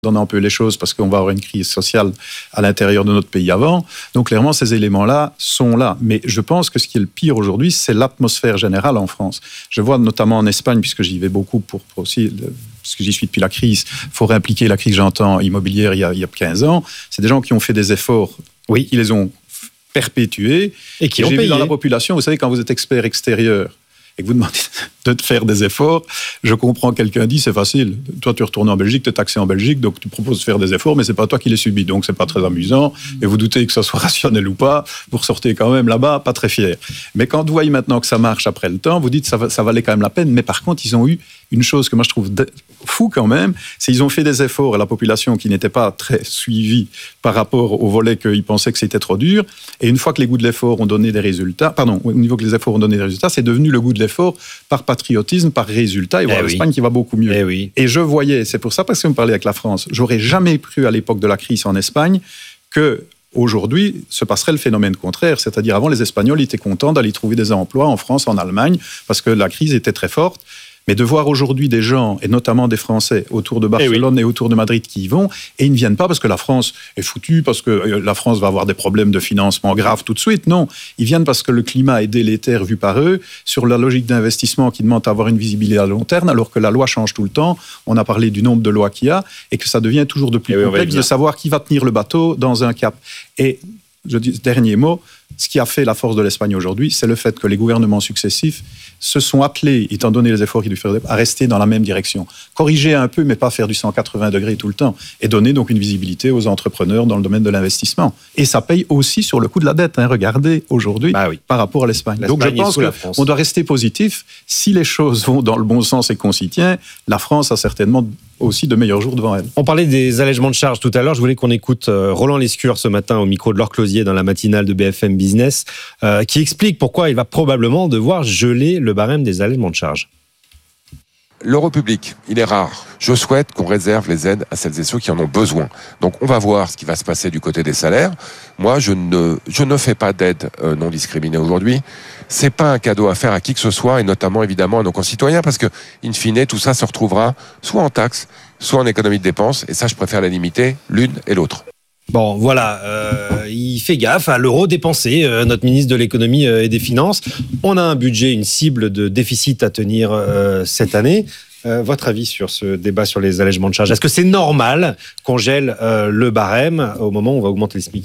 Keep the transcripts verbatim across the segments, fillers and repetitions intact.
donner un peu les choses parce qu'on va avoir une crise sociale à l'intérieur de notre pays avant. Donc clairement, ces éléments-là sont là. Mais je pense que ce qui est le pire aujourd'hui, c'est l'atmosphère générale en France. Je vois notamment en Espagne, puisque j'y vais beaucoup pour, pour aussi, parce que j'y suis depuis la crise, il faut réimpliquer la crise, j'entends, immobilière il y a, il y a quinze ans. C'est des gens qui ont fait des efforts, oui, qui les ont perpétués. Et qui et ont j'ai payé. Vu dans la population, vous savez, quand vous êtes expert extérieur, et que vous demandez de te faire des efforts, je comprends, quelqu'un dit, c'est facile. Toi, tu retournes en Belgique, tu es taxé en Belgique, donc tu proposes de faire des efforts, mais c'est pas toi qui les subis, donc c'est pas très amusant. Et vous doutez que ça soit rationnel ou pas, vous ressortez quand même là-bas, pas très fier. Mais quand vous voyez maintenant que ça marche après le temps, vous dites, ça, ça valait quand même la peine. Mais par contre, ils ont eu une chose que moi je trouve fou quand même, c'est qu'ils ont fait des efforts à la population qui n'était pas très suivie par rapport au volet qu'ils pensaient que c'était trop dur. Et une fois que les goûts de l'effort ont donné des résultats, pardon, au niveau que les efforts ont donné des résultats, c'est devenu le goût de l'effort par patriotisme, par résultat. Et voilà, eh l'Espagne oui. qui va beaucoup mieux. Eh oui. Et je voyais, c'est pour ça, parce que vous me parlez avec la France, j'aurais jamais cru à l'époque de la crise en Espagne que aujourd'hui se passerait le phénomène contraire. C'est-à-dire, avant, les Espagnols étaient contents d'aller trouver des emplois en France, en Allemagne, parce que la crise était très forte. Mais de voir aujourd'hui des gens, et notamment des Français, autour de Barcelone et, oui. et autour de Madrid qui y vont, et ils ne viennent pas parce que la France est foutue, parce que la France va avoir des problèmes de financement graves tout de suite. Non, ils viennent parce que le climat est délétère vu par eux, sur la logique d'investissement qui demande d'avoir une visibilité à long terme, alors que la loi change tout le temps. On a parlé du nombre de lois qu'il y a, et que ça devient toujours de plus et complexe oui, de savoir qui va tenir le bateau dans un cap. Et je dis, dernier mot, ce qui a fait la force de l'Espagne aujourd'hui, c'est le fait que les gouvernements successifs se sont attelés, étant donné les efforts qu'ils devaient faire, à rester dans la même direction. Corriger un peu, mais pas faire du cent quatre-vingts degrés tout le temps. Et donner donc une visibilité aux entrepreneurs dans le domaine de l'investissement. Et ça paye aussi sur le coût de la dette. Hein. Regardez aujourd'hui bah oui. par rapport à l'Espagne. L'Espagne donc je pense qu'on doit rester positif. Si les choses vont dans le bon sens et qu'on s'y tient, la France a certainement aussi de meilleurs jours devant elle. On parlait des allègements de charges tout à l'heure. Je voulais qu'on écoute Roland Lescure ce matin au micro de Laure Closier dans la matinale de B F M Business, euh, qui explique pourquoi il va probablement devoir geler le barème des allègements de charges. L'euro public, il est rare. Je souhaite qu'on réserve les aides à celles et ceux qui en ont besoin. Donc on va voir ce qui va se passer du côté des salaires. Moi, je ne, je ne fais pas d'aide euh, non discriminée aujourd'hui. C'est pas un cadeau à faire à qui que ce soit, et notamment évidemment à nos concitoyens, parce que, in fine, tout ça se retrouvera soit en taxes, soit en économie de dépenses, et ça, je préfère la limiter, l'une et l'autre. Bon, voilà, euh, il fait gaffe à l'euro dépensé, euh, notre ministre de l'économie euh, et des finances. On a un budget, une cible de déficit à tenir euh, cette année. Euh, votre avis sur ce débat sur les allègements de charges ? Est-ce que c'est normal qu'on gèle euh, le barème au moment où on va augmenter le SMIC ?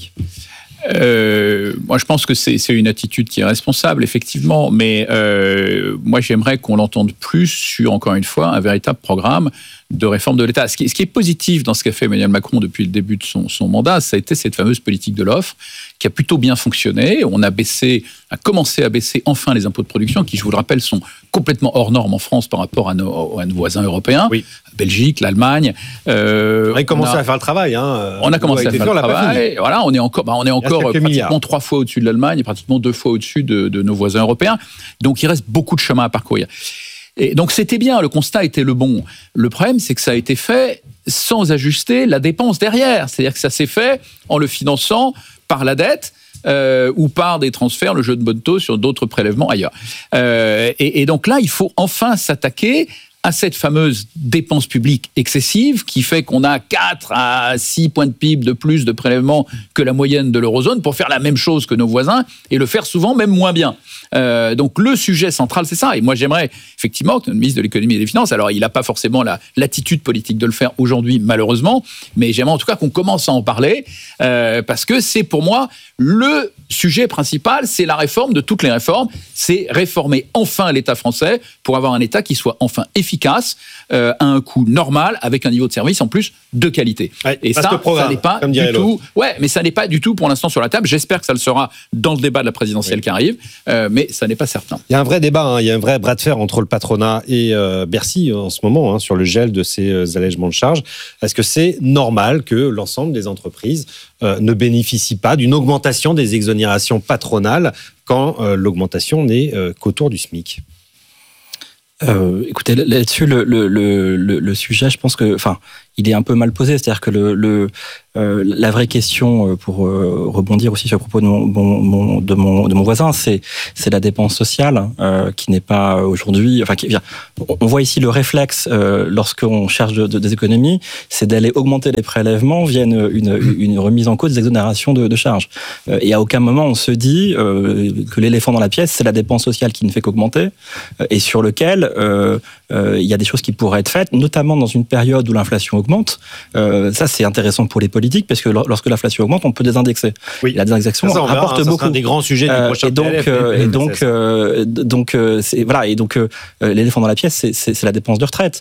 Euh, moi, je pense que c'est, c'est une attitude qui est responsable, effectivement, mais euh, moi, j'aimerais qu'on l'entende plus sur, encore une fois, un véritable programme de réforme de l'État. Ce qui, ce qui est positif dans ce qu'a fait Emmanuel Macron depuis le début de son, son mandat, ça a été cette fameuse politique de l'offre qui a plutôt bien fonctionné. On a baissé, a commencé à baisser enfin les impôts de production, qui, je vous le rappelle, sont complètement hors normes en France par rapport à nos, à nos voisins européens, oui. Belgique, l'Allemagne. Euh, on a commencé on a, à faire le travail. Hein. On a commencé à faire le travail. Voilà, on est encore, bah, on est encore pratiquement milliards. trois fois au-dessus de l'Allemagne et pratiquement deux fois au-dessus de, de nos voisins européens. Donc, il reste beaucoup de chemin à parcourir. Et donc c'était bien, le constat était le bon. Le problème, c'est que ça a été fait sans ajuster la dépense derrière. C'est-à-dire que ça s'est fait en le finançant par la dette euh, ou par des transferts, le jeu de bonne taux sur d'autres prélèvements ailleurs. Euh, et, et donc là, il faut enfin s'attaquer à cette fameuse dépense publique excessive qui fait qu'on a quatre à six points de P I B de plus de prélèvements que la moyenne de l'eurozone pour faire la même chose que nos voisins et le faire souvent même moins bien. Euh, donc le sujet central, c'est ça. Et moi, j'aimerais effectivement que notre ministre de l'économie et des finances, alors il n'a pas forcément la, l'attitude politique de le faire aujourd'hui, malheureusement, mais j'aimerais en tout cas qu'on commence à en parler euh, parce que c'est pour moi le sujet principal, c'est la réforme de toutes les réformes, c'est réformer enfin l'État français pour avoir un État qui soit enfin efficace, euh, à un coût normal, avec un niveau de service en plus de qualité. Ouais, et ça, programme, ça n'est pas du tout. Ouais, mais ça n'est pas du tout pour l'instant sur la table. J'espère que ça le sera dans le débat de la présidentielle oui. qui arrive, euh, mais ça n'est pas certain. Il y a un vrai débat, hein, il y a un vrai bras de fer entre le patronat et euh, Bercy en ce moment hein, sur le gel de ces euh, allègements de charges. Est-ce que c'est normal que l'ensemble des entreprises euh, ne bénéficient pas d'une augmentation des exonérations patronales quand euh, l'augmentation n'est euh, qu'autour du SMIC ? Euh, écoutez, là-dessus, le, le, le, le sujet, je pense que, enfin, il est un peu mal posé. C'est-à-dire que le, le euh, la vraie question, pour euh, rebondir aussi sur le propos de mon, mon, de mon, de mon voisin, c'est, c'est la dépense sociale euh, qui n'est pas aujourd'hui. Enfin, qui, on voit ici le réflexe euh, lorsqu'on cherche de, de, des économies, c'est d'aller augmenter les prélèvements via une, une, une remise en cause des exonérations de, de charges. Euh, et à aucun moment on se dit euh, que l'éléphant dans la pièce, c'est la dépense sociale qui ne fait qu'augmenter euh, et sur lequel euh, euh, il y a des choses qui pourraient être faites, notamment dans une période où l'inflation augmente. Euh, ça, c'est intéressant pour les politiques parce que lorsque l'inflation augmente, on peut désindexer. Oui. La désindexation ça, rapporte verra, hein, beaucoup. Ça sera un des grands sujets du prochain euh, et donc, P L F, euh, et donc, euh, donc, euh, c'est, voilà. Et donc, euh, l'éléphant dans la pièce, c'est, c'est, c'est la dépense de retraite.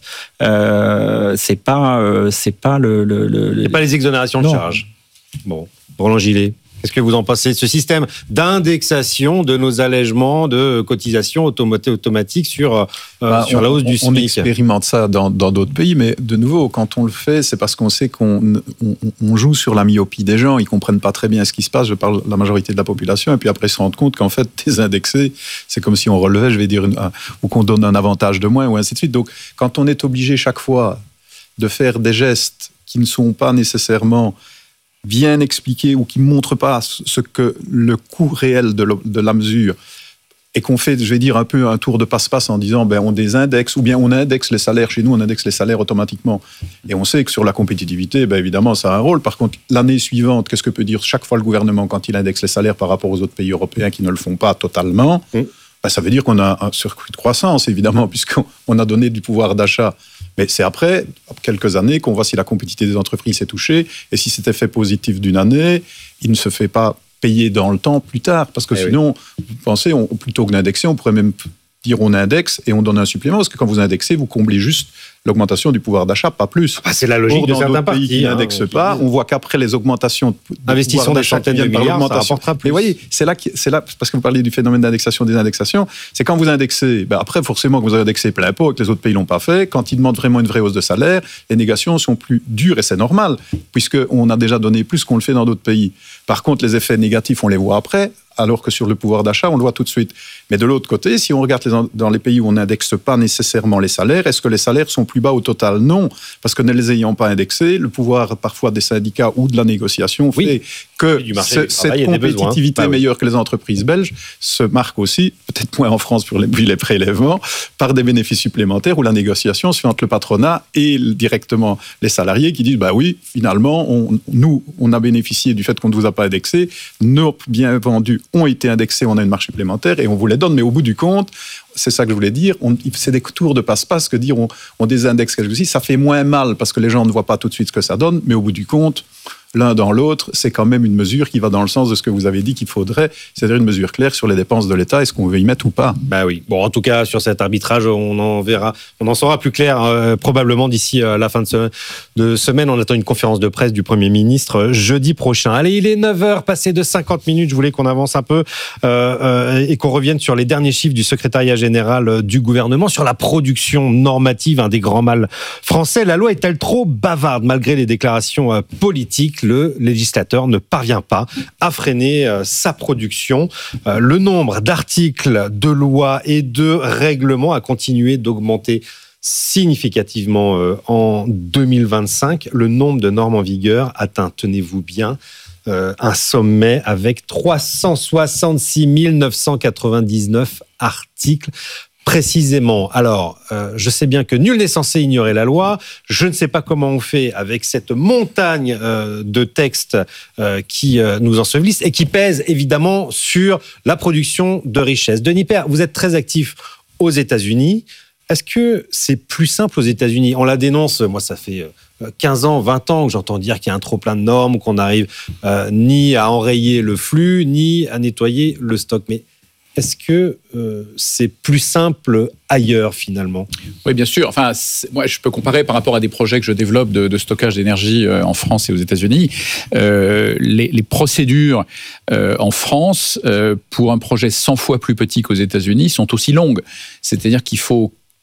Euh, c'est pas, euh, c'est pas le, le, le c'est pas les exonérations de charges. Bon, Roland Gillet. Qu'est-ce que vous en pensez, ce système d'indexation de nos allègements de cotisations automatiques sur, euh, bah, sur on, la hausse du on, SMIC? On expérimente ça dans, dans d'autres pays, mais de nouveau, quand on le fait, c'est parce qu'on sait qu'on on, on joue sur la myopie des gens, ils comprennent pas très bien ce qui se passe, je parle de la majorité de la population, et puis après ils se rendent compte qu'en fait, désindexer, c'est comme si on relevait, je vais dire, une, ou qu'on donne un avantage de moins, ou ainsi de suite. Donc, quand on est obligé chaque fois de faire des gestes qui ne sont pas nécessairement bien expliqué ou qui ne montre pas ce que le coût réel de, le, de la mesure et qu'on fait, je vais dire, un peu un tour de passe-passe en disant ben, on désindexe ou bien on indexe les salaires. Chez nous, on indexe les salaires automatiquement. Et on sait que sur la compétitivité, ben, évidemment, ça a un rôle. Par contre, l'année suivante, qu'est-ce que peut dire chaque fois le gouvernement quand il indexe les salaires par rapport aux autres pays européens qui ne le font pas totalement? mmh. ben, Ça veut dire qu'on a un circuit de croissance, évidemment, puisqu'on a donné du pouvoir d'achat. Mais c'est après quelques années qu'on voit si la compétitivité des entreprises est touchée et si cet effet positif d'une année, il ne se fait pas payer dans le temps plus tard. Parce que eh sinon, oui. vous pensez, on, plutôt que d'indexer, on pourrait même dire on indexe et on donne un supplément. Parce que quand vous indexez, vous comblez juste l'augmentation du pouvoir d'achat, pas plus. Ah, c'est la logique Or, de certains pays partis, qui n'indexent hein, pas. On voit qu'après les augmentations de investissons des centaines de milliards, ça rapportera plus. Mais voyez, c'est là, c'est là, parce que vous parlez du phénomène d'indexation, des indexations, c'est quand vous indexez, ben après forcément que vous avez indexé plein pot et que les autres pays l'ont pas fait, quand ils demandent vraiment une vraie hausse de salaire, les négations sont plus dures et c'est normal, puisqu'on a déjà donné plus qu'on le fait dans d'autres pays. Par contre, les effets négatifs, on les voit après, alors que sur le pouvoir d'achat, on le voit tout de suite. Mais de l'autre côté, si on regarde les, dans les pays où on n'indexe pas nécessairement les salaires, est-ce que les salaires sont plus bas au total? Non, parce que ne les ayant pas indexés, le pouvoir parfois des syndicats ou de la négociation fait oui. que ce, cette compétitivité bah, meilleure oui. que les entreprises belges se marque aussi, peut-être moins en France pour les, les prélèvements, par des bénéfices supplémentaires où la négociation se fait entre le patronat et directement les salariés qui disent bah oui, finalement, on, nous, on a bénéficié du fait qu'on ne vous a pas indexé, nos biens vendus ont été indexés, on a une marge supplémentaire et on vous les donne, mais au bout du compte, c'est ça que je voulais dire, on, c'est des tours de passe-passe que dire on, on désindexe quelque chose, ça fait moins mal parce que les gens ne voient pas tout de suite ce que ça donne, mais au bout du compte, l'un dans l'autre, c'est quand même une mesure qui va dans le sens de ce que vous avez dit qu'il faudrait, c'est-à-dire une mesure claire sur les dépenses de l'État, est-ce qu'on veut y mettre ou pas? Bah oui. Bon, en tout cas, sur cet arbitrage, on en verra, on en saura plus clair euh, probablement d'ici euh, la fin de, ce, de semaine. On attend une conférence de presse du Premier ministre euh, jeudi prochain. Allez, il est neuf heures, passé de cinquante minutes. Je voulais qu'on avance un peu euh, euh, et qu'on revienne sur les derniers chiffres du secrétariat général euh, du gouvernement sur la production normative, un des grands mâles français. La loi est-elle trop bavarde malgré les déclarations euh, politiques? Le législateur ne parvient pas à freiner euh, sa production. Euh, le nombre d'articles de loi et de règlements a continué d'augmenter significativement euh, en deux mille vingt-cinq. Le nombre de normes en vigueur atteint, tenez-vous bien, euh, un sommet avec trois cent soixante-six mille neuf cent quatre-vingt-dix-neuf articles. Précisément. Alors, euh, je sais bien que nul n'est censé ignorer la loi. Je ne sais pas comment on fait avec cette montagne euh, de textes euh, qui euh, nous ensevelissent et qui pèsent évidemment sur la production de richesses. Denis Père, vous êtes très actif aux États-Unis. Est-ce que c'est plus simple aux États-Unis? On la dénonce, moi ça fait quinze ans, vingt ans que j'entends dire qu'il y a un trop-plein de normes, qu'on n'arrive euh, ni à enrayer le flux, ni à nettoyer le stock. Mais est-ce que euh, c'est plus simple ailleurs, finalement? Oui, bien sûr. Enfin, moi, je peux comparer par rapport à des projets que je développe de, de stockage d'énergie euh, en France et aux États-Unis. Euh, les, les procédures euh, en France, euh, pour un projet cent fois plus petit qu'aux États-Unis, sont aussi longues. C'est-à-dire qu'il faut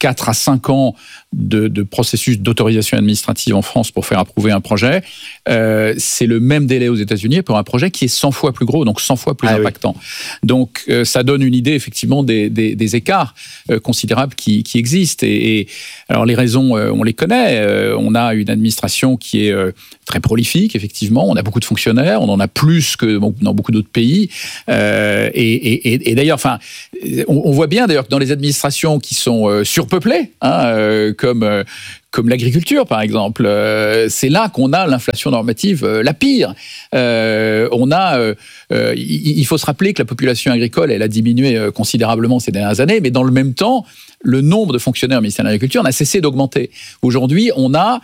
quatre à cinq ans de, de processus d'autorisation administrative en France pour faire approuver un projet. Euh, c'est le même délai aux États-Unis pour un projet qui est cent fois plus gros, donc cent fois plus ah, impactant. Oui. Donc, euh, ça donne une idée, effectivement, des, des, des écarts euh, considérables qui, qui existent. Et, et alors, les raisons, euh, on les connaît. Euh, on a une administration qui est euh, très prolifique, effectivement. On a beaucoup de fonctionnaires. On en a plus que dans beaucoup d'autres pays. Euh, et, et, et d'ailleurs, enfin, on, on voit bien, d'ailleurs, que dans les administrations qui sont euh, surpeuplées, hein, euh, comme... Euh, comme l'agriculture, par exemple. Euh, c'est là qu'on a l'inflation normative euh, la pire. Euh, on a, euh, euh, il, il faut se rappeler que la population agricole, elle a diminué euh, considérablement ces dernières années, mais dans le même temps, le nombre de fonctionnaires au ministère de l'Agriculture n'a cessé d'augmenter. Aujourd'hui, on a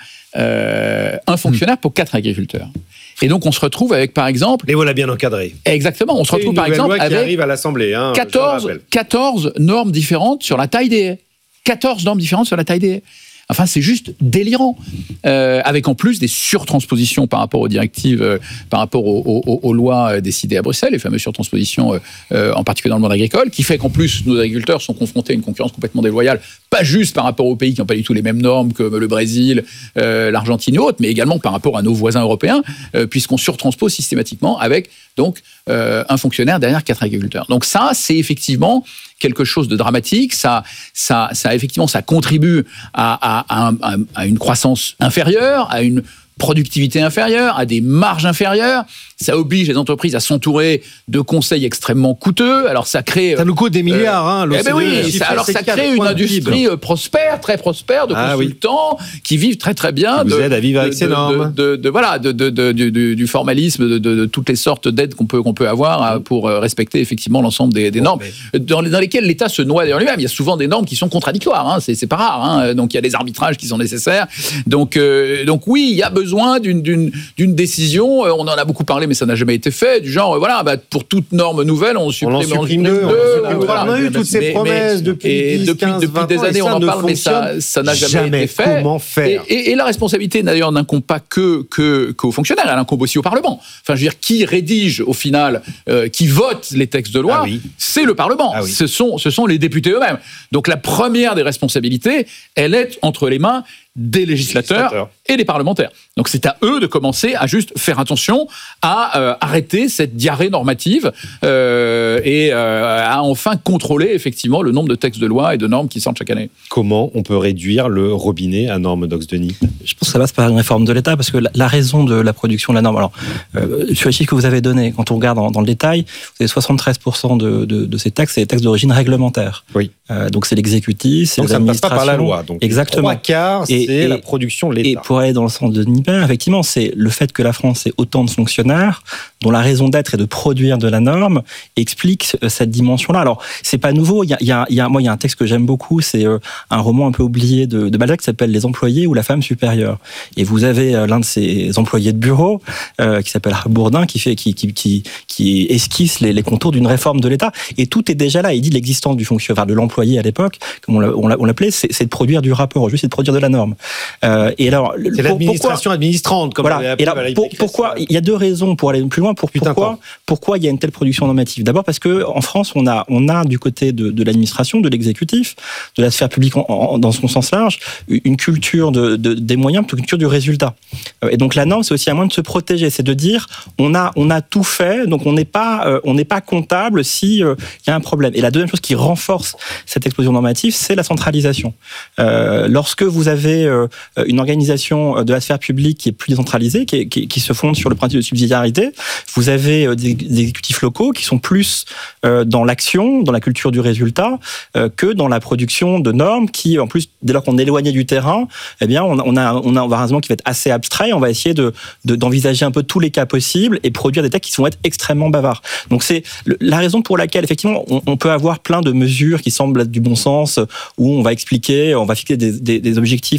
euh, un fonctionnaire pour quatre agriculteurs. Et donc, on se retrouve avec, par exemple... Les voilà bien encadrés. Exactement. On se retrouve, par exemple, loi qui avec arrive à l'Assemblée, hein, quatorze, quatorze normes différentes sur la taille des haies. quatorze normes différentes sur la taille des haies. Enfin, c'est juste délirant. Euh, avec en plus des surtranspositions par rapport aux directives, euh, par rapport aux, aux, aux lois décidées à Bruxelles, les fameuses surtranspositions, euh, euh, en particulier dans le monde agricole, qui fait qu'en plus, nos agriculteurs sont confrontés à une concurrence complètement déloyale, pas juste par rapport aux pays qui n'ont pas du tout les mêmes normes, comme le Brésil, euh, l'Argentine et autres, mais également par rapport à nos voisins européens, euh, puisqu'on surtranspose systématiquement avec donc euh, un fonctionnaire derrière quatre agriculteurs. Donc ça, c'est effectivement quelque chose de dramatique. Ça, ça, ça effectivement, ça contribue à, à, à, à une croissance inférieure, à une productivité inférieure, à des marges inférieures. Ça oblige les entreprises à s'entourer de conseils extrêmement coûteux. Alors ça crée... Ça nous coûte des milliards, hein, eh ben oui, ça, alors ça crée une industrie prospère, très prospère, de ah, consultants oui. qui vivent très très bien. Qui vous de, aident à vivre avec de, ces normes. De, de, de, voilà, de, de, de, du, du formalisme, de, de, de toutes les sortes d'aides qu'on peut, qu'on peut avoir pour respecter effectivement l'ensemble des, des bon, normes, mais... dans, dans lesquelles l'État se noie derrière lui-même. Il y a souvent des normes qui sont contradictoires, hein, c'est, c'est pas rare. Hein, donc il y a des arbitrages qui sont nécessaires. Donc, euh, donc oui, il y a besoin d'une, d'une, d'une décision. On en a beaucoup parlé, mais ça n'a jamais été fait. Du genre, voilà, bah, pour toute norme nouvelle, on supprime, on supprime deux. deux on, voilà. on a eu toutes ces mais, promesses mais, depuis dix, depuis, quinze, depuis des années, on en parle, mais ça, ça n'a jamais, jamais été fait. Comment faire et, et, et la responsabilité, d'ailleurs, n'incombe pas que, que, qu'aux fonctionnaires, elle incombe aussi au Parlement. Enfin, je veux dire, qui rédige, au final, euh, qui vote les textes de loi, ah oui. c'est le Parlement. Ah oui. ce, sont, ce sont les députés eux-mêmes. Donc, la première des responsabilités, elle est entre les mains des législateurs, législateurs et des parlementaires. Donc c'est à eux de commencer à juste faire attention à euh, arrêter cette diarrhée normative euh, et euh, à enfin contrôler effectivement le nombre de textes de loi et de normes qui sortent chaque année. Comment on peut réduire le robinet à normes d'Ox-Denis ? Je pense que ça passe par une réforme de l'État, parce que la, la raison de la production de la norme, alors euh, sur les chiffres que vous avez donnés, quand on regarde dans, dans le détail, vous avez soixante-treize pour cent de, de, de ces taxes, c'est des taxes d'origine réglementaire. Oui. Euh, donc c'est l'exécutif, c'est donc les ça ne passe pas par la loi. Donc exactement. Trois quarts, c'est et, et, la production de l'État. Et pour aller dans le sens de Niper, effectivement, c'est le fait que la France ait autant de fonctionnaires, dont la raison d'être est de produire de la norme, explique cette dimension-là. Alors, c'est pas nouveau. Il y a, il y a, il y a, moi, il y a un texte que j'aime beaucoup, c'est un roman un peu oublié de, de Balzac qui s'appelle Les employés ou la femme supérieure. Et vous avez l'un de ces employés de bureau euh, qui s'appelle Bourdin, qui fait, qui, qui, qui, qui esquisse les, les contours d'une réforme de l'État. Et tout est déjà là. Il dit l'existence du fonctionnaire, enfin, de l'employé à l'époque, comme on l'appelait, c'est, c'est de produire du rapport, juste c'est de produire de la norme. Euh, et alors, c'est pour, l'administration pourquoi, administrante, comme voilà. Et alors, pour, pourquoi il y a deux raisons pour aller plus loin. Pour Putain pourquoi, quoi. pourquoi il y a une telle production normative ? D'abord parce que en France, on a, on a du côté de, de l'administration, de l'exécutif, de la sphère publique en, en, dans son sens large, une culture de, de, des moyens, une culture du résultat. Et donc la norme, c'est aussi un moyen de se protéger, c'est de dire on a, on a tout fait, donc on n'est pas, euh, on n'est pas comptable si euh, y a un problème. Et la deuxième chose qui renforce cette explosion normative, c'est la centralisation. Euh, lorsque vous avez euh, une organisation de la sphère publique qui est plus décentralisée, qui, qui, qui se fonde sur le principe de subsidiarité, vous avez des, des exécutifs locaux qui sont plus euh, dans l'action, dans la culture du résultat, euh, que dans la production de normes qui, en plus, dès lors qu'on est éloigné du terrain, eh bien, on a, on a, on a un raisonnement qui va être assez abstrait. On va essayer de, de, d'envisager un peu tous les cas possibles et produire des textes qui vont être extrêmement bavards. Donc, c'est la raison pour laquelle, effectivement, on, on peut avoir plein de mesures qui semblent être du bon sens, où on va expliquer, on va fixer des, des, des objectifs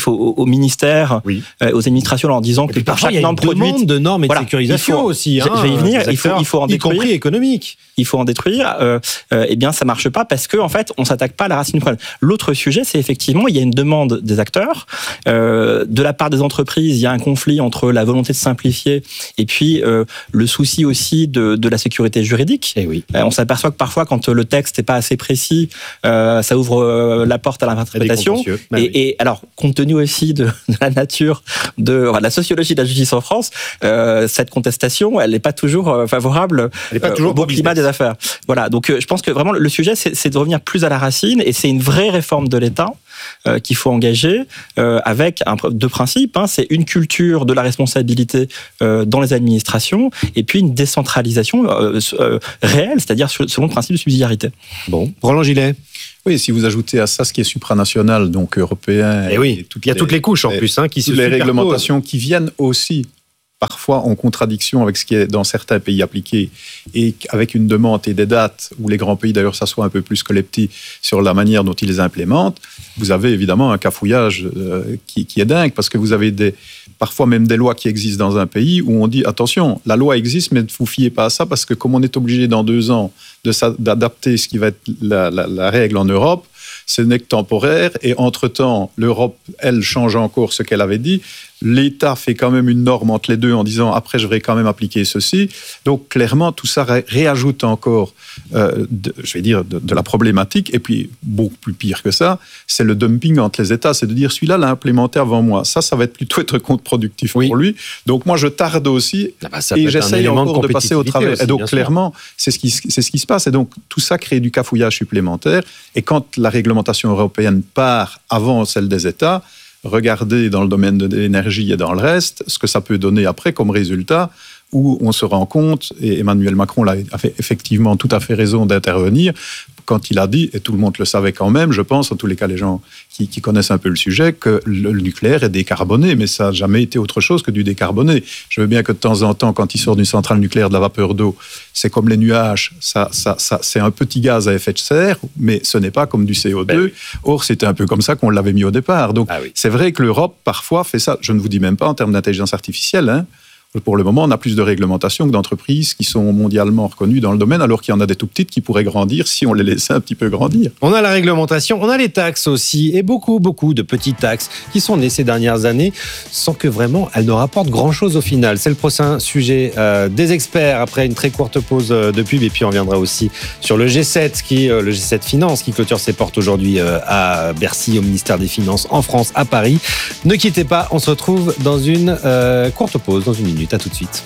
aux, aux ministères, oui. euh, aux administrations, en disant que par chaque norme produite, de normes et de voilà, sécurisation faut, aussi. Hein, je vais y venir. Il faut, il faut en détruire, y compris économique. Il faut en détruire. Euh, euh, eh bien, ça marche pas parce que en fait, on s'attaque pas à la racine du problème. L'autre sujet, c'est effectivement, il y a une demande des acteurs, euh, de la part des entreprises. Il y a un conflit entre la volonté de simplifier et puis euh, le souci aussi de, de la sécurité juridique. Et oui. Euh, on s'aperçoit que parfois, quand le texte n'est pas assez précis, euh, ça ouvre euh, la porte à l'interprétation. Bah et, oui. et alors, compte tenu aussi de, de la nature de enfin, la sociologie de la justice en France, euh, cette contestation, elle n'est pas toujours euh, favorable pas toujours euh, au bon climat des affaires. Voilà. Donc, euh, je pense que vraiment le sujet, c'est, c'est de revenir plus à la racine, et c'est une vraie réforme de l'État euh, qu'il faut engager euh, avec un, deux principes. Hein, c'est une culture de la responsabilité euh, dans les administrations, et puis une décentralisation euh, euh, réelle, c'est-à-dire selon le principe de subsidiarité. Bon, Roland Gillet. Oui, si vous ajoutez à ça ce qui est supranational, donc européen... Et oui, et il y a les, toutes les couches en les, plus, hein, qui se les réglementations qui viennent aussi parfois en contradiction avec ce qui est dans certains pays appliqué, et avec une demande et des dates où les grands pays d'ailleurs s'assoient un peu plus que les petits sur la manière dont ils les implémentent, vous avez évidemment un cafouillage euh, qui, qui est dingue, parce que vous avez des, parfois même des lois qui existent dans un pays où on dit attention, la loi existe mais ne vous fiez pas à ça, parce que comme on est obligé dans deux ans de, d'adapter ce qui va être la, la, la règle en Europe, ce n'est que temporaire, et entre-temps, l'Europe, elle, change encore ce qu'elle avait dit. L'État fait quand même une norme entre les deux en disant « après, je vais quand même appliquer ceci ». Donc, clairement, tout ça ré- réajoute encore, euh, de, je vais dire, de, de la problématique. Et puis, beaucoup plus pire que ça, c'est le dumping entre les États. C'est de dire « celui-là l'a implémenté avant moi ». Ça, ça va être plutôt être contre-productif oui. pour lui. Donc, moi, je tarde aussi ah bah, et j'essaye encore de, de passer au travers. Aussi, et donc, clairement, c'est ce, qui, c'est ce qui se passe. Et donc, tout ça crée du cafouillage supplémentaire. Et quand la réglementation européenne part avant celle des États, regardez dans le domaine de l'énergie et dans le reste, ce que ça peut donner après comme résultat, où on se rend compte, et Emmanuel Macron a fait effectivement tout à fait raison d'intervenir, quand il a dit, et tout le monde le savait quand même, je pense, en tous les cas les gens qui, qui connaissent un peu le sujet, que le, le nucléaire est décarboné, mais ça n'a jamais été autre chose que du décarboné. Je veux bien que de temps en temps, quand il sort d'une centrale nucléaire de la vapeur d'eau, c'est comme les nuages, ça, ça, ça, c'est un petit gaz à effet de serre, mais ce n'est pas comme du C O deux. Ben oui. Or, c'était un peu comme ça qu'on l'avait mis au départ. Donc, ah oui. c'est vrai que l'Europe, parfois, fait ça. Je ne vous dis même pas en termes d'intelligence artificielle, hein. Pour le moment, on a plus de réglementations que d'entreprises qui sont mondialement reconnues dans le domaine, alors qu'il y en a des tout petites qui pourraient grandir si on les laissait un petit peu grandir. On a la réglementation, on a les taxes aussi, et beaucoup, beaucoup de petites taxes qui sont nées ces dernières années, sans que vraiment elles ne rapportent grand-chose au final. C'est le prochain sujet euh, des experts, après une très courte pause de pub, et puis on viendra aussi sur le G sept, qui, euh, le G sept Finance, qui clôture ses portes aujourd'hui euh, à Bercy, au ministère des Finances, en France, à Paris. Ne quittez pas, on se retrouve dans une euh, courte pause, dans une minute. À tout de suite.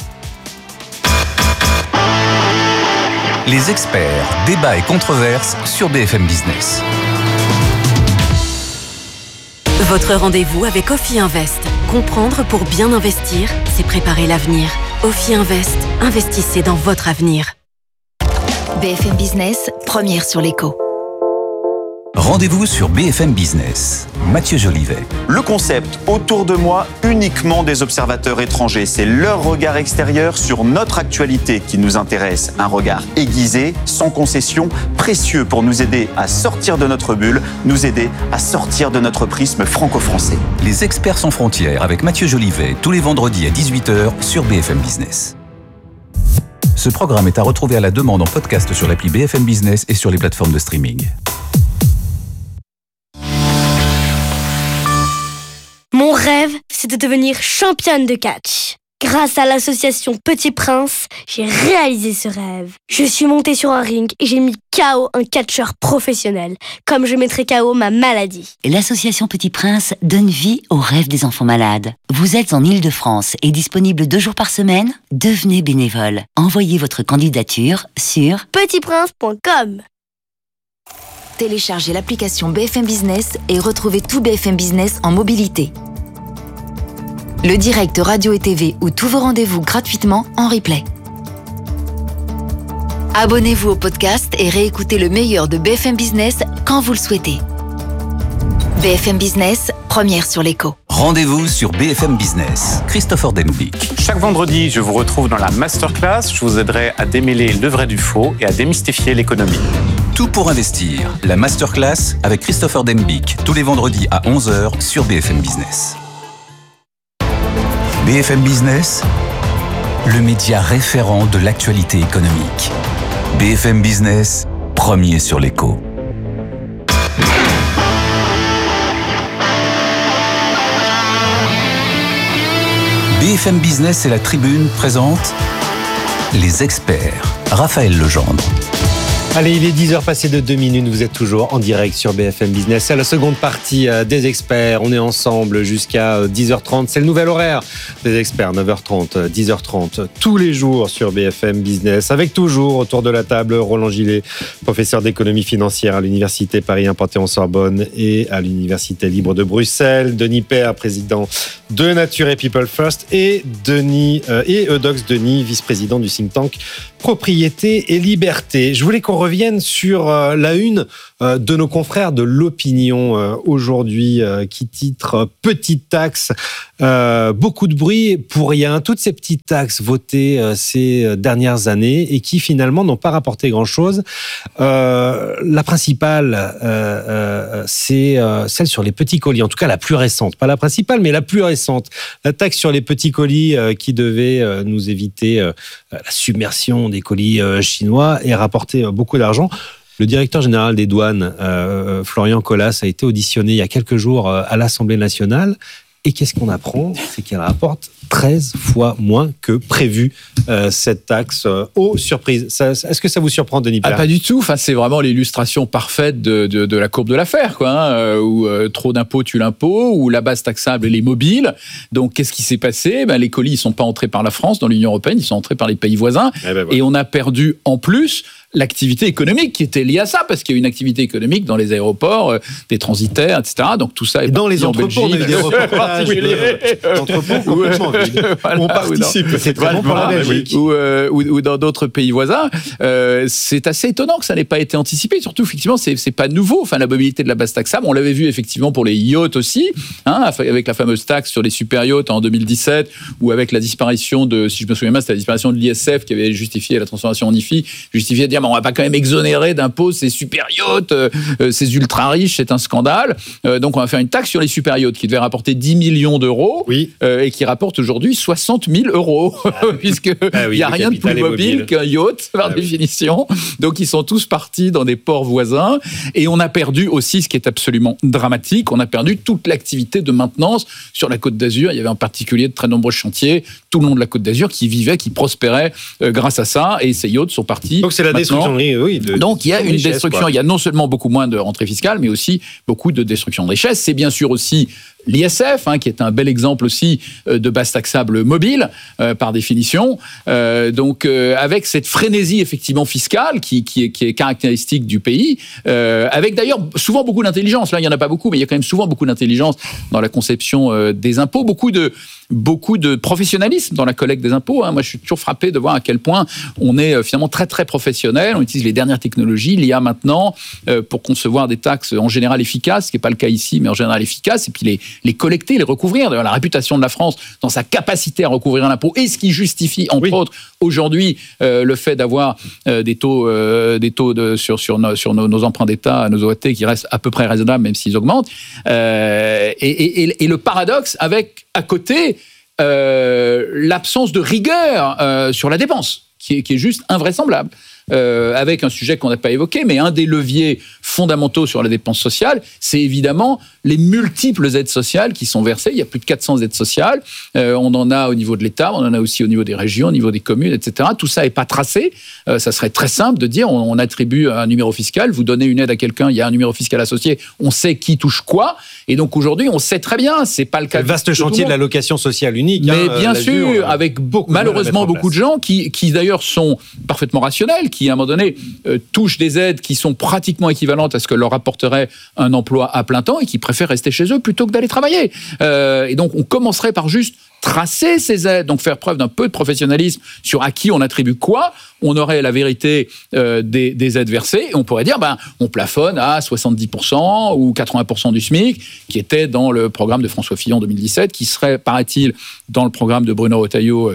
Les experts, débats et controverses sur B F M Business. Votre rendez-vous avec Ophi Invest. Comprendre pour bien investir, c'est préparer l'avenir. Ophi Invest, investissez dans votre avenir. B F M Business, première sur l'écho. Rendez-vous sur B F M Business. Mathieu Jolivet. Le concept autour de moi, uniquement des observateurs étrangers. C'est leur regard extérieur sur notre actualité qui nous intéresse. Un regard aiguisé, sans concession, précieux pour nous aider à sortir de notre bulle, nous aider à sortir de notre prisme franco-français. Les experts sans frontières avec Mathieu Jolivet, tous les vendredis à dix-huit heures sur B F M Business. Ce programme est à retrouver à la demande en podcast sur l'appli B F M Business et sur les plateformes de streaming. Mon rêve, c'est de devenir championne de catch. Grâce à l'association Petit Prince, j'ai réalisé ce rêve. Je suis montée sur un ring et j'ai mis K O un catcheur professionnel, comme je mettrais K O ma maladie. L'association Petit Prince donne vie aux rêves des enfants malades. Vous êtes en Île-de-France et disponible deux jours par semaine ? Devenez bénévole. Envoyez votre candidature sur petit prince point com. Téléchargez l'application B F M Business et retrouvez tout B F M Business en mobilité. Le direct radio et T V ou tous vos rendez-vous gratuitement en replay. Abonnez-vous au podcast et réécoutez le meilleur de B F M Business quand vous le souhaitez. B F M Business, première sur l'écho. Rendez-vous sur B F M Business. Christopher Denbick. Chaque vendredi, je vous retrouve dans la Masterclass. Je vous aiderai à démêler le vrai du faux et à démystifier l'économie. Tout pour investir. La Masterclass avec Christopher Denbick. Tous les vendredis à onze heures sur B F M Business. B F M Business, le média référent de l'actualité économique. B F M Business, premier sur l'écho. B F M Business et la Tribune présentent les experts. Raphaël Legendre. Allez, il est dix heures passées de deux minutes, vous êtes toujours en direct sur B F M Business. C'est la seconde partie des experts, on est ensemble jusqu'à dix heures trente. C'est le nouvel horaire des experts, neuf heures trente, dix heures trente, tous les jours sur B F M Business. Avec toujours autour de la table Roland Gillet, professeur d'économie financière à l'Université Paris un Panthéon-Sorbonne et à l'Université Libre de Bruxelles. Denis Père, président de Nature et People First, et Denis euh, et Eudox Denis, vice-président du think tank Propriété et Liberté. Je voulais qu'on revienne sur euh, la une euh, de nos confrères de l'opinion euh, aujourd'hui euh, qui titre « Petite taxe euh, ». Beaucoup de bruit pour rien. Toutes ces petites taxes votées euh, ces dernières années et qui finalement n'ont pas rapporté grand-chose. Euh, la principale, euh, euh, c'est euh, celle sur les petits colis, en tout cas la plus récente. Pas la principale, mais la plus récente. La taxe sur les petits colis euh, qui devait euh, nous éviter euh, la submersion des colis euh, chinois et rapporter euh, beaucoup d'argent. Le directeur général des douanes, euh, Florian Collas, a été auditionné il y a quelques jours euh, à l'Assemblée nationale. Et qu'est-ce qu'on apprend ? C'est qu'elle rapporte treize fois moins que prévu, euh, cette taxe. Euh, oh, surprise. Ça, est-ce que ça vous surprend, Denis Père ? Ah, pas du tout. Enfin, c'est vraiment l'illustration parfaite de, de, de la courbe de l'affaire, quoi, hein, euh, où euh, trop d'impôts tue l'impôt, où la base taxable elle est mobile. Donc, qu'est-ce qui s'est passé ? Ben, les colis ne sont pas entrés par la France dans l'Union européenne, ils sont entrés par les pays voisins. Eh ben, voilà. Et on a perdu, en plus, l'activité économique qui était liée à ça, parce qu'il y a une activité économique dans les aéroports, euh, des transitaires, et cetera. Donc tout ça est dans les entrepôts, on a eu des reportages d'entrepôts complètement vides. Voilà, on participe, dans, c'est très bon pour la Belgique. Ou, euh, ou, ou dans d'autres pays voisins. Euh, c'est assez étonnant que ça n'ait pas été anticipé. Surtout, effectivement, c'est, c'est pas nouveau. Enfin, la mobilité de la base taxable, on l'avait vu effectivement pour les yachts aussi, hein, avec la fameuse taxe sur les super yachts en deux mille dix-sept, ou avec la disparition de, si je me souviens bien, c'était la disparition de l'I S F qui avait justifié la transformation en I F I, justifié de dire on va pas quand même exonérer d'impôts ces super yachts, euh, ces ultra riches, c'est un scandale. Euh, donc on va faire une taxe sur les super yachts qui devait rapporter dix millions d'euros, oui. euh, et qui rapporte aujourd'hui soixante mille euros, ah, puisque il ah, oui, n'y a rien de plus mobile, mobile qu'un yacht par ah, définition. Oui. Donc ils sont tous partis dans des ports voisins, et on a perdu aussi, ce qui est absolument dramatique, on a perdu toute l'activité de maintenance sur la Côte d'Azur. Il y avait en particulier de très nombreux chantiers tout le long de la Côte d'Azur qui vivaient, qui prospéraient euh, grâce à ça, et ces yachts sont partis. Donc c'est la destruction. Oui, de, Donc il y a une richesse, destruction, quoi. Il y a non seulement beaucoup moins de rentrées fiscales, mais aussi beaucoup de destruction de richesses. C'est bien sûr aussi l'I S F, hein, qui est un bel exemple aussi euh, de base taxable mobile, euh, par définition. Euh, donc euh, avec cette frénésie effectivement fiscale qui, qui, est, qui est caractéristique du pays, euh, avec d'ailleurs souvent beaucoup d'intelligence. Là, il n'y en a pas beaucoup, mais il y a quand même souvent beaucoup d'intelligence dans la conception euh, des impôts. Beaucoup de... beaucoup de professionnalisme dans la collecte des impôts. Hein. Moi, je suis toujours frappé de voir à quel point on est euh, finalement très, très professionnel. On utilise les dernières technologies, l'I A maintenant, euh, pour concevoir des taxes en général efficaces, ce qui n'est pas le cas ici, mais en général efficaces, et puis les, les collecter, les recouvrir. D'ailleurs, la réputation de la France dans sa capacité à recouvrir l'impôt, et ce qui justifie, entre oui. autres, aujourd'hui, euh, le fait d'avoir euh, des taux, euh, des taux de, sur, sur, nos, sur nos, nos emprunts d'État, nos O A T, qui restent à peu près raisonnables, même s'ils augmentent. Euh, et, et, et le paradoxe avec, à côté, Euh, l'absence de rigueur euh, sur la dépense, qui est, qui est juste invraisemblable. Euh, avec un sujet qu'on n'a pas évoqué, mais un des leviers fondamentaux sur la dépense sociale, c'est évidemment les multiples aides sociales qui sont versées. Il y a plus de quatre cents aides sociales. Euh, on en a au niveau de l'État, on en a aussi au niveau des régions, au niveau des communes, et cetera. Tout ça n'est pas tracé. Euh, ça serait très simple de dire, on, on attribue un numéro fiscal, vous donnez une aide à quelqu'un, il y a un numéro fiscal associé, on sait qui touche quoi. Et donc aujourd'hui, on sait très bien, c'est pas le cas. Le vaste de chantier de l'allocation sociale unique. Mais hein, bien sûr, dure, avec beaucoup, malheureusement beaucoup de gens qui, qui d'ailleurs sont parfaitement rationnels, qui à un moment donné euh, touchent des aides qui sont pratiquement équivalentes à ce que leur apporterait un emploi à plein temps et qui préfèrent rester chez eux plutôt que d'aller travailler. Euh, et donc on commencerait par juste tracer ces aides, donc faire preuve d'un peu de professionnalisme sur à qui on attribue quoi, on aurait la vérité euh, des, des aides versées et on pourrait dire ben on plafonne à soixante-dix pour cent ou quatre-vingts pour cent du SMIC qui était dans le programme de François Fillon en deux mille dix-sept, qui serait, paraît-il, dans le programme de Bruno Retailleau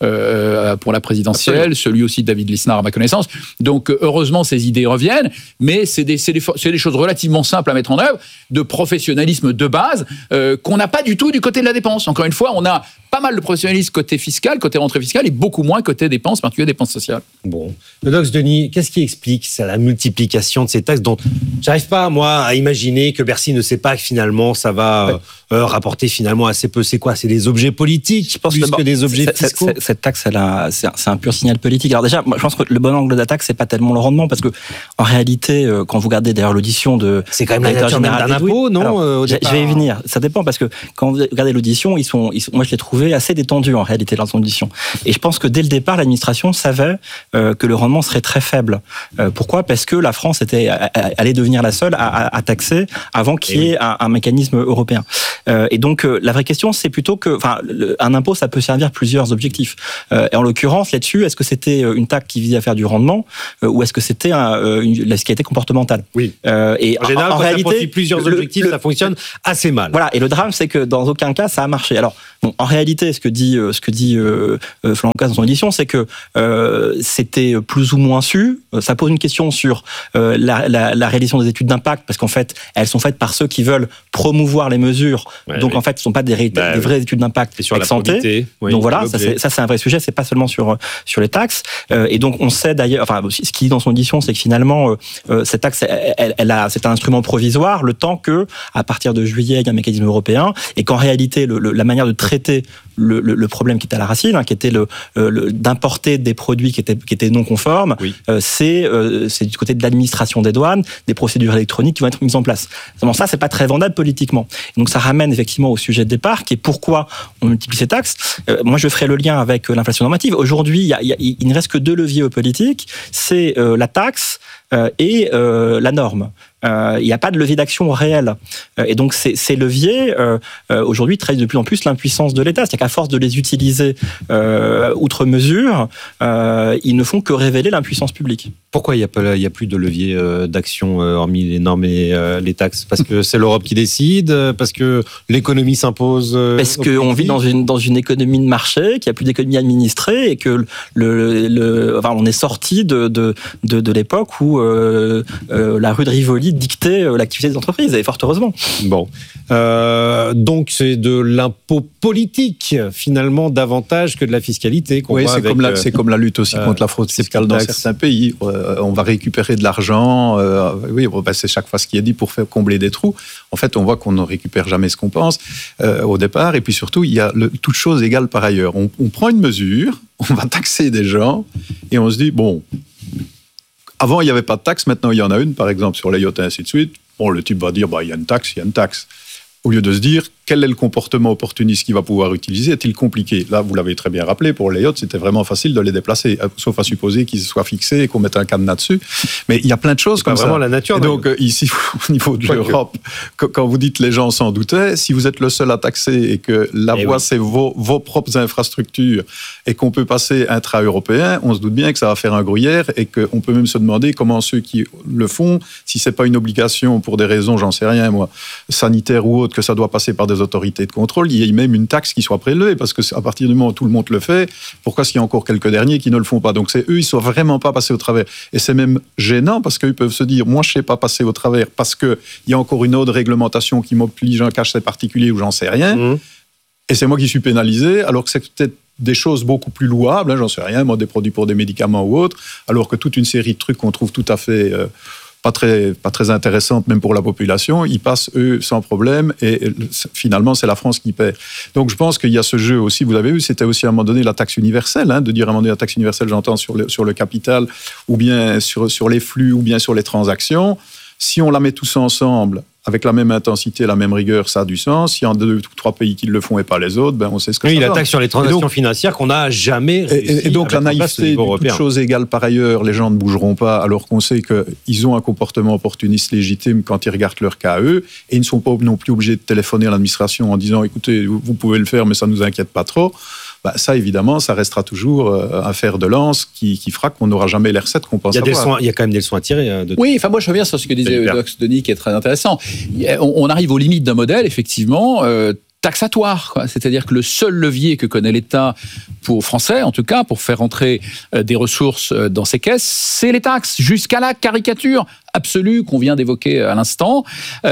euh, pour la présidentielle, Absolument. Celui aussi de David Lisnard à ma connaissance. Donc heureusement ces idées reviennent, mais c'est des, c'est des, c'est des choses relativement simples à mettre en œuvre, de professionnalisme de base euh, qu'on n'a pas du tout du côté de la dépense. Encore une fois, on a pas mal de professionnalisme côté fiscal, côté rentrée fiscale, et beaucoup moins côté dépenses, en particulier dépenses sociales. Bon. Le Dox Denis, qu'est-ce qui explique ça, la multiplication de ces taxes dont j'arrive pas, moi, à imaginer que Bercy ne sait pas que finalement ça va ouais. euh, rapporter finalement assez peu. C'est quoi? C'est des objets politiques, je pense, plus que des objets cette, fiscaux. Cette, cette taxe, elle a, c'est, un, c'est un pur signal politique. Alors déjà, moi, je pense que le bon angle de la taxe, c'est pas tellement le rendement, parce que en réalité, euh, quand vous regardez d'ailleurs l'audition de, c'est quand même la nature même d'un impôt, non? Alors, euh, je vais y venir. Ça dépend, parce que quand vous regardez l'audition, ils sont, ils sont moi je l'ai trouvé assez détendu en réalité dans l'audition. Et je pense que dès le départ, l'administration savait euh, que le rendement serait très faible. Euh, pourquoi? Parce que la France était allait devenir la seule à, à, à taxer avant qu'il y ait oui. un, un mécanisme européen. Euh, et donc euh, la vraie question, c'est plutôt que, enfin, un impôt, ça peut servir plusieurs objectifs. Euh, et en l'occurrence, là-dessus, est-ce que c'était une taxe qui visait à faire du rendement euh, ou est-ce que c'était un, une, la fiscalité comportementale? Oui. Euh, et en général, en, en quand réalité, ça poursuit plusieurs le, objectifs, le, ça fonctionne assez mal. Voilà. Et le drame, c'est que dans aucun cas, ça a marché. Alors, bon, en réalité, ce que dit ce que dit euh, Florent Casse dans son édition, c'est que euh, c'était plus ou moins su. Ça pose une question sur euh, la, la, la réalisation des études d'impact, parce qu'en fait, elles sont faites par ceux qui veulent promouvoir les mesures. Ouais, Donc, oui. en fait, ce ne sont pas des, ré- bah, des vraies oui. études d'impact sur la santé. Oui, donc voilà, ça c'est, ça c'est un vrai sujet. C'est pas seulement sur sur les taxes. Euh, et donc, on sait d'ailleurs, enfin, ce qu'il dit dans son édition, c'est que finalement, euh, cette taxe, elle, elle, elle a, c'est un instrument provisoire, le temps que, à partir de juillet, il y a un mécanisme européen, et qu'en réalité, le, le, la manière de traiter le, le, le problème qui était à la racine, hein, qui était le, le, d'importer des produits qui étaient, qui étaient non conformes, oui. euh, c'est, euh, c'est du côté de l'administration des douanes, des procédures électroniques qui vont être mises en place. Seulement ça, c'est pas très vendable politiquement. Et donc ça ramène effectivement au sujet de départ, qui est pourquoi on multiplie ces taxes. Euh, moi, je ferai le lien avec euh, l'inflation normative. Aujourd'hui, il, y a, il, y a, il ne reste que deux leviers politiques, c'est euh, la taxe euh, et euh, la norme. Euh, il n'y a pas de levier d'action réel. Euh, et donc, ces, ces leviers, euh, euh, aujourd'hui, trahissent de plus en plus l'impuissance de l'État. C'est-à-dire qu'à force de les utiliser euh, outre mesure, euh, ils ne font que révéler l'impuissance publique. Pourquoi il n'y a, pas, il y a plus de levier euh, d'action, euh, hormis les normes et euh, les taxes? Parce que c'est l'Europe qui décide? Parce que l'économie s'impose euh, Parce qu'on vit dans une, dans une économie de marché, qu'il n'y a plus d'économie administrée, et que le, le, enfin, on est sorti de, de, de, de l'époque où euh, euh, la rue de Rivoli dicter l'activité des entreprises, et fort heureusement. Bon. Euh, donc, c'est de l'impôt politique, finalement, davantage que de la fiscalité. Qu'on oui, voit c'est, avec, comme la, euh, c'est comme la lutte aussi euh, contre la fraude fiscale dans certains pays. Euh, on va récupérer de l'argent. Euh, oui, ben c'est chaque fois ce qui est dit pour faire combler des trous. En fait, on voit qu'on ne récupère jamais ce qu'on pense euh, au départ. Et puis surtout, il y a le, toute chose égale par ailleurs. On, on prend une mesure, on va taxer des gens, et on se dit, bon... Avant, il n'y avait pas de taxe, maintenant il y en a une, par exemple sur les yachts et ainsi de suite. Bon, le type va dire, bah, il y a une taxe, il y a une taxe. Au lieu de se dire, quel est le comportement opportuniste qu'il va pouvoir utiliser? Est-il compliqué? Là, vous l'avez très bien rappelé, pour les yachts, c'était vraiment facile de les déplacer, sauf à supposer qu'ils soient fixés et qu'on mette un cadenas dessus. Mais il y a plein de choses c'est comme pas ça. Vraiment la nature. Et donc, euh, ici, au niveau de l'Europe, que... quand vous dites les gens s'en doutaient, si vous êtes le seul à taxer et que la et voie, oui. c'est vos, vos propres infrastructures et qu'on peut passer intra-européen, on se doute bien que ça va faire un gruyère et qu'on peut même se demander comment ceux qui le font, si c'est pas une obligation pour des raisons, j'en sais rien, moi, sanitaires ou autres, que ça doit passer par des autorités de contrôle, il y a même une taxe qui soit prélevée, parce qu'à partir du moment où tout le monde le fait, pourquoi est-ce qu'il y a encore quelques derniers qui ne le font pas? Donc c'est eux, ils ne sont vraiment pas passés au travers. Et c'est même gênant, parce qu'ils peuvent se dire, moi je ne sais pas passer au travers, parce qu'il y a encore une autre réglementation qui m'oblige à un cachet particulier ou j'en sais rien, mmh. et c'est moi qui suis pénalisé, alors que c'est peut-être des choses beaucoup plus louables, hein, j'en sais rien, moi des produits pour des médicaments ou autres, alors que toute une série de trucs qu'on trouve tout à fait... Euh, pas très, pas très intéressante même pour la population, ils passent eux sans problème et finalement c'est la France qui paie. Donc je pense qu'il y a ce jeu aussi, vous l'avez vu, c'était aussi à un moment donné la taxe universelle, hein, de dire à un moment donné la taxe universelle, j'entends sur le, sur le capital ou bien sur, sur les flux ou bien sur les transactions. Si on la met tous ensemble avec la même intensité, la même rigueur, ça a du sens. S'il y en a deux ou trois pays qui le font et pas les autres, ben on sait ce que oui, ça la va. taxe sur les transactions donc, financières qu'on n'a jamais réussi. Et, et donc la naïveté, toutes choses égales par ailleurs, les gens ne bougeront pas alors qu'on sait qu'ils ont un comportement opportuniste légitime quand ils regardent leur cas à eux et ils ne sont pas non plus obligés de téléphoner à l'administration en disant écoutez, vous pouvez le faire mais ça ne nous inquiète pas trop. Bah, ça, évidemment, ça restera toujours euh, un fer de lance qui, qui fera qu'on n'aura jamais les recettes qu'on pense il y a avoir. Des soins, il y a quand même des leçons à tirer. Euh, de... Oui, enfin moi je reviens sur ce que disait Dox Denis qui est très intéressant. On, on arrive aux limites d'un modèle, effectivement, euh, taxatoire, quoi. C'est-à-dire que le seul levier que connaît l'État, pour français en tout cas, pour faire entrer euh, des ressources euh, dans ses caisses, c'est les taxes, jusqu'à la caricature absolue qu'on vient d'évoquer à l'instant,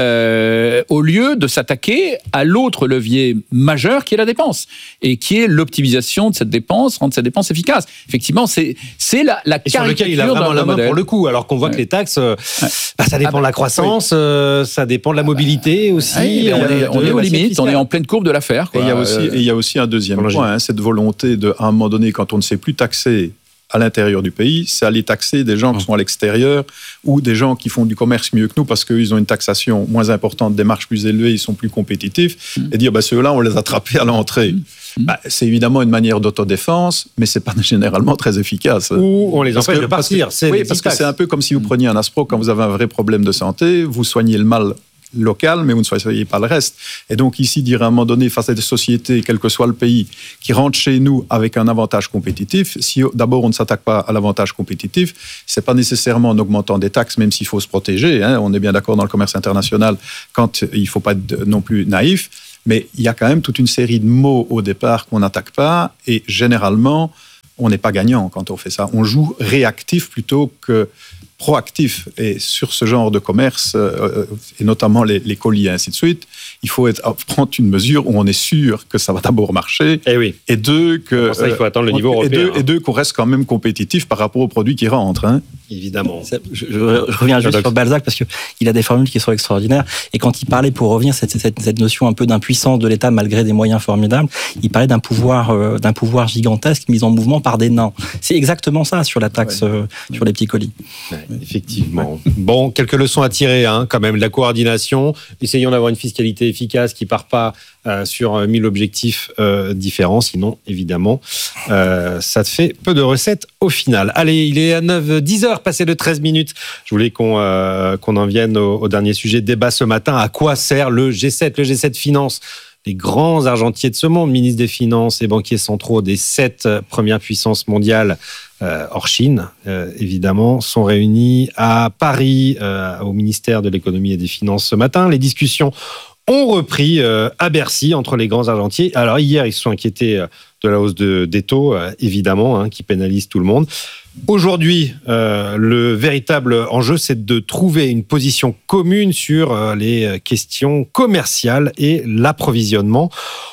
euh, au lieu de s'attaquer à l'autre levier majeur qui est la dépense, et qui est l'optimisation de cette dépense, rendre cette dépense efficace. Effectivement, c'est, c'est la, la et sur lequel il a vraiment la main modèle. Pour le coup, alors qu'on voit ouais. que les taxes, euh, ouais. bah, ça dépend ah bah, de la croissance, oui. euh, ça dépend de la mobilité aussi. Oui, on, est, on est aux limites, fiscale. On est en pleine courbe de l'affaire. Quoi. Et il y a aussi, euh, et il y a aussi un deuxième point, hein, cette volonté de, à un moment donné, quand on ne sait plus taxer à l'intérieur du pays, c'est aller taxer des gens qui sont à l'extérieur ou des gens qui font du commerce mieux que nous parce qu'ils ont une taxation moins importante, des marges plus élevées, ils sont plus compétitifs, mmh. et dire bah, ceux-là, on les a attrapés à l'entrée. Mmh. Bah, c'est évidemment une manière d'autodéfense, mais c'est pas généralement très efficace. Ou on les empêche de partir. Parce que, c'est oui, parce que c'est un peu comme si vous preniez un aspro quand vous avez un vrai problème de santé, vous soignez le mal local, mais vous ne soyez pas le reste. Et donc ici, dire à un moment donné, face à des sociétés, quel que soit le pays, qui rentrent chez nous avec un avantage compétitif, si d'abord on ne s'attaque pas à l'avantage compétitif, c'est pas nécessairement en augmentant des taxes, même s'il faut se protéger, hein, on est bien d'accord dans le commerce international, quand il ne faut pas être non plus naïf, mais il y a quand même toute une série de mots au départ qu'on n'attaque pas, et généralement, on n'est pas gagnant quand on fait ça. On joue réactif plutôt que proactif. Et sur ce genre de commerce, euh, et notamment les, les colis et ainsi de suite, il faut être, prendre une mesure où on est sûr que ça va d'abord marcher. Et, oui. et deux, que, pour ça, il faut attendre le niveau et européen. Deux, hein. Et deux, qu'on reste quand même compétitif par rapport aux produits qui rentrent. Hein. Évidemment. Je, je, je reviens juste sur Balzac parce qu'il a des formules qui sont extraordinaires. Et quand il parlait, pour revenir, cette, cette, cette notion un peu d'impuissance de l'État malgré des moyens formidables, il parlait d'un pouvoir, euh, d'un pouvoir gigantesque mis en mouvement par des nains. C'est exactement ça sur la taxe ouais. euh, sur les petits colis. Ouais, effectivement. Ouais. Bon, quelques leçons à tirer, hein, quand même. La coordination, essayons d'avoir une fiscalité efficace qui ne part pas euh, sur mille objectifs euh, différents. Sinon, évidemment, euh, ça te fait peu de recettes au final. Allez, il est à neuf, dix heures, passé de treize minutes. Je voulais qu'on, euh, qu'on en vienne au, au dernier sujet de débat ce matin. À quoi sert le G sept, le G sept Finance ? Les grands argentiers de ce monde, ministres des Finances et banquiers centraux des sept premières puissances mondiales, euh, hors Chine, euh, évidemment, sont réunis à Paris, euh, au ministère de l'Économie et des Finances ce matin. Les discussions ont repris euh, à Bercy entre les grands argentiers. Alors hier, ils se sont inquiétés de la hausse de, des taux, euh, évidemment, hein, qui pénalise tout le monde. Aujourd'hui, euh, le véritable enjeu, c'est de trouver une position commune sur euh, les questions commerciales et l'approvisionnement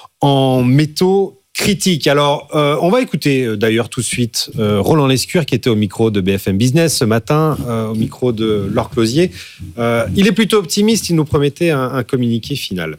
en métaux critiques. Alors, euh, on va écouter euh, d'ailleurs tout de suite euh, Roland Lescure qui était au micro de B F M Business ce matin, euh, au micro de Laure Closier. Euh, il est plutôt optimiste, il nous promettait un, un communiqué final.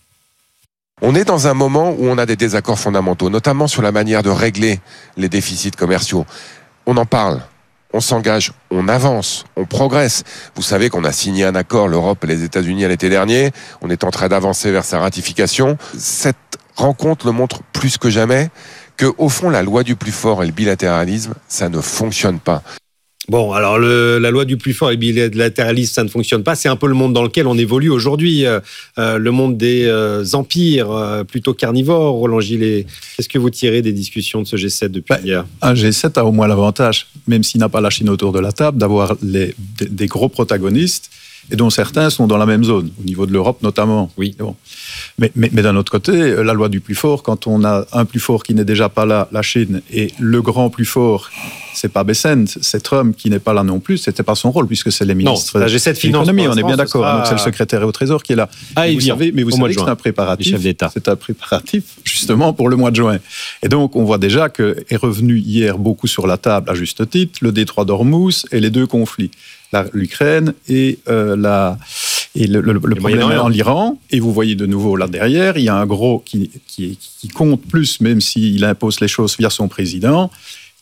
On est dans un moment où on a des désaccords fondamentaux, notamment sur la manière de régler les déficits commerciaux. On en parle, on s'engage, on avance, on progresse. Vous savez qu'on a signé un accord, l'Europe et les États-Unis à l'été dernier. On est en train d'avancer vers sa ratification. Cette rencontre le montre plus que jamais que, au fond, la loi du plus fort et le bilatéralisme, ça ne fonctionne pas. Bon, alors le, la loi du plus fort et le bilatéralisme, ça ne fonctionne pas. C'est un peu le monde dans lequel on évolue aujourd'hui. Euh, euh, le monde des euh, empires, euh, plutôt carnivores. Roland Gillet, qu'est-ce que vous tirez des discussions de ce G sept depuis bah, hier ? Un G sept a au moins l'avantage, même s'il n'a pas la Chine autour de la table, d'avoir les, des, des gros protagonistes, et dont certains sont dans la même zone, au niveau de l'Europe notamment. Oui. Bon. Mais, mais, mais d'un autre côté, la loi du plus fort, quand on a un plus fort qui n'est déjà pas là, la Chine, et le grand plus fort, c'est pas Bessent, c'est Trump qui n'est pas là non plus, c'était pas son rôle, puisque c'est les ministres non, la G sept de l'économie, on est bien d'accord, sera... donc c'est le secrétaire au Trésor qui est là. Ah, et vous savez, mais vous savez que c'est un préparatif, c'est un préparatif justement pour le mois de juin. Et donc on voit déjà que est revenu hier beaucoup sur la table, à juste titre, le détroit d'Ormuz et les deux conflits. La, l'Ukraine et, euh, la, et le, le, le problème en l'Iran. Et vous voyez de nouveau là derrière, il y a un gros qui, qui, qui compte plus, même s'il impose les choses via son président,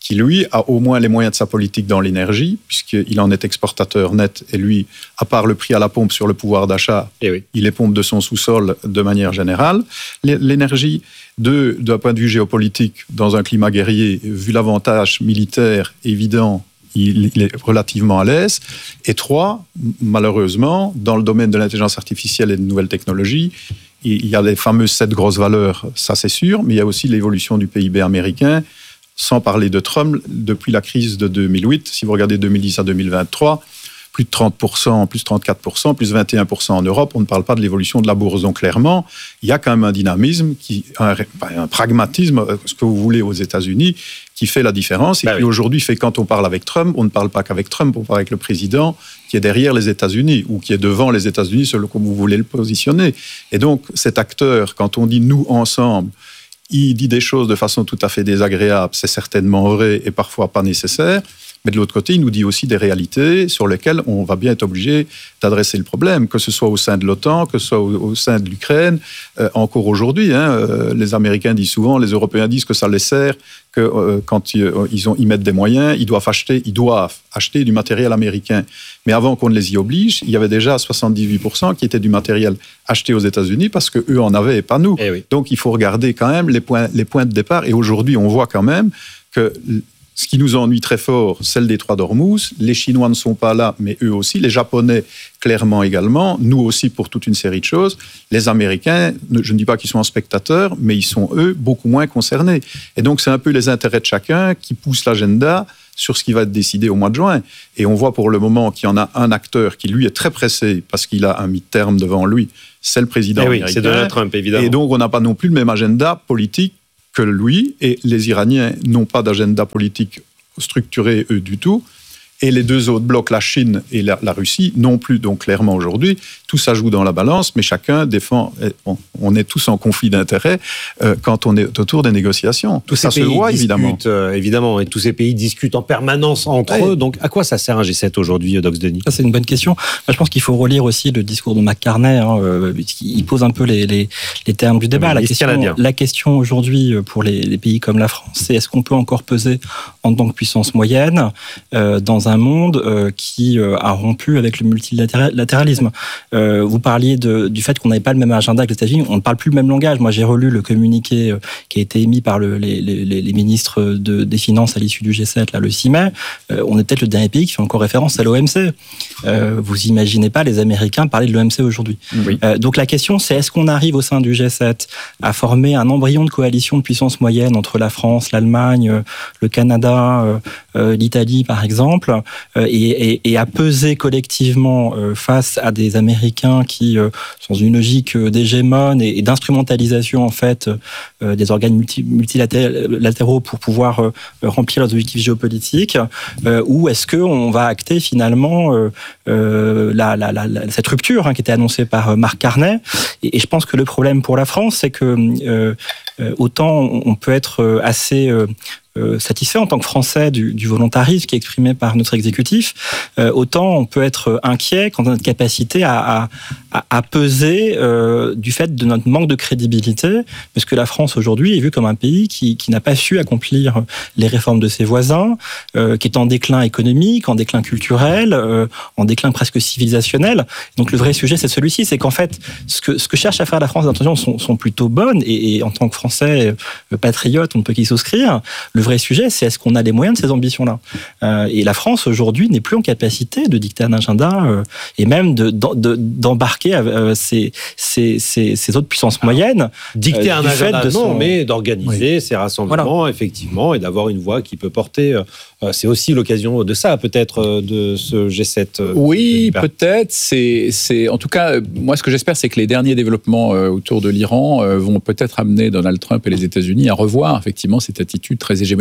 qui, lui, a au moins les moyens de sa politique dans l'énergie, puisqu'il en est exportateur net, et lui, à part le prix à la pompe sur le pouvoir d'achat, eh oui. il les pompe de son sous-sol de manière générale. L'énergie, deux, d'un point de vue géopolitique, dans un climat guerrier, vu l'avantage militaire évident, il, il est relativement à l'aise. Et trois, malheureusement, dans le domaine de l'intelligence artificielle et de nouvelles technologies, il y a les fameuses sept grosses valeurs, ça c'est sûr, mais il y a aussi l'évolution du P I B américain, sans parler de Trump, depuis la crise de deux mille huit, si vous regardez deux mille dix à deux mille vingt-trois, plus de trente pour cent, plus trente-quatre pour cent, plus vingt et un pour cent en Europe, on ne parle pas de l'évolution de la bourse. Donc clairement, il y a quand même un dynamisme, qui, un, un pragmatisme, ce que vous voulez aux États-Unis, qui fait la différence. Et bah qui oui. aujourd'hui fait quand on parle avec Trump, on ne parle pas qu'avec Trump, on parle avec le président qui est derrière les États-Unis ou qui est devant les États-Unis, selon comme vous voulez le positionner. Et donc cet acteur, quand on dit nous ensemble, il dit des choses de façon tout à fait désagréable, c'est certainement vrai et parfois pas nécessaire, mais de l'autre côté, il nous dit aussi des réalités sur lesquelles on va bien être obligé d'adresser le problème, que ce soit au sein de l'OTAN, que ce soit au, au sein de l'Ukraine. Euh, encore aujourd'hui, hein, euh, les Américains disent souvent, les Européens disent que ça les sert, que euh, quand ils, ils, ont, ils mettent des moyens, ils doivent acheter, ils doivent acheter du matériel américain. Mais avant qu'on ne les y oblige, il y avait déjà soixante-dix-huit pour cent qui était du matériel acheté aux États-Unis parce qu'eux en avaient et pas nous. Eh oui. Donc il faut regarder quand même les points, les points de départ. Et aujourd'hui, on voit quand même que ce qui nous ennuie très fort, c'est le détroit d'Ormuz. Les Chinois ne sont pas là, mais eux aussi. Les Japonais, clairement également. Nous aussi, pour toute une série de choses. Les Américains, je ne dis pas qu'ils sont en spectateurs, mais ils sont, eux, beaucoup moins concernés. Et donc, c'est un peu les intérêts de chacun qui poussent l'agenda sur ce qui va être décidé au mois de juin. Et on voit pour le moment qu'il y en a un acteur qui, lui, est très pressé parce qu'il a un mi-terme devant lui. C'est le président eh oui, américain. C'est Donald Trump, évidemment. Et donc, on n'a pas non plus le même agenda politique que lui, et les Iraniens n'ont pas d'agenda politique structuré, eux, du tout. Et les deux autres blocs, la Chine et la, la Russie, non plus. Donc, clairement, aujourd'hui, tout ça joue dans la balance, mais chacun défend... On, on est tous en conflit d'intérêts euh, quand on est autour des négociations. Tous ça ces se pays voit, évidemment. Euh, évidemment. Et tous ces pays discutent en permanence entre ouais. eux. Donc, à quoi ça sert un G sept aujourd'hui, Dox Denis ? Ça, c'est une bonne question. Moi, je pense qu'il faut relire aussi le discours de McCartney. Hein, euh, il pose un peu les, les, les termes du débat. La question, la question aujourd'hui, pour les, les pays comme la France, c'est est-ce qu'on peut encore peser en tant que puissance moyenne euh, dans un monde euh, qui euh, a rompu avec le multilatéralisme. Euh, vous parliez de, du fait qu'on n'avait pas le même agenda que les États-Unis. On ne parle plus le même langage. Moi, j'ai relu le communiqué euh, qui a été émis par le, les, les, les ministres de, des Finances à l'issue du G sept, là, le six mai. Euh, on est peut-être le dernier pays qui fait encore référence à l'O M C. Euh, vous imaginez pas les Américains parler de l'O M C aujourd'hui. Oui. Euh, donc la question, c'est est-ce qu'on arrive au sein du G sept à former un embryon de coalition de puissance moyenne entre la France, l'Allemagne, le Canada, euh, l'Italie, par exemple, euh, et, et, et à peser collectivement euh, face à des Américains qui, euh, sont dans une logique d'hégémone et, et d'instrumentalisation en fait euh, des organes multi, multilatéraux pour pouvoir euh, remplir leurs objectifs géopolitiques, euh, ou est-ce qu'on va acter finalement euh, euh, la, la, la, la, cette rupture hein, qui était annoncée par Marc Carney. Et, et je pense que le problème pour la France, c'est que euh, autant on peut être assez euh, Euh, satisfait en tant que Français du, du volontarisme qui est exprimé par notre exécutif, euh, autant on peut être inquiet quant à notre capacité à, à, à peser euh, du fait de notre manque de crédibilité, parce que la France aujourd'hui est vue comme un pays qui, qui n'a pas su accomplir les réformes de ses voisins, euh, qui est en déclin économique, en déclin culturel, euh, en déclin presque civilisationnel. Donc le vrai sujet c'est celui-ci, c'est qu'en fait ce que, ce que cherche à faire la France, les intentions sont, sont plutôt bonnes, et, et en tant que Français euh, patriote, on ne peut qu'y souscrire. Le Le vrai sujet, c'est est-ce qu'on a les moyens de ces ambitions-là. euh, Et la France, aujourd'hui, n'est plus en capacité de dicter un agenda euh, et même de, de, d'embarquer euh, ces, ces, ces, ces autres puissances moyennes. Dicter euh, un agenda, de son... non, mais d'organiser oui. ces rassemblements, voilà. effectivement, et d'avoir une voix qui peut porter... Euh, c'est aussi l'occasion de ça, peut-être, de ce G sept. Euh, oui, peut-être. C'est, c'est, en tout cas, moi, ce que j'espère, c'est que les derniers développements euh, autour de l'Iran euh, vont peut-être amener Donald Trump et les États-Unis à revoir, effectivement, cette attitude très hégémonique,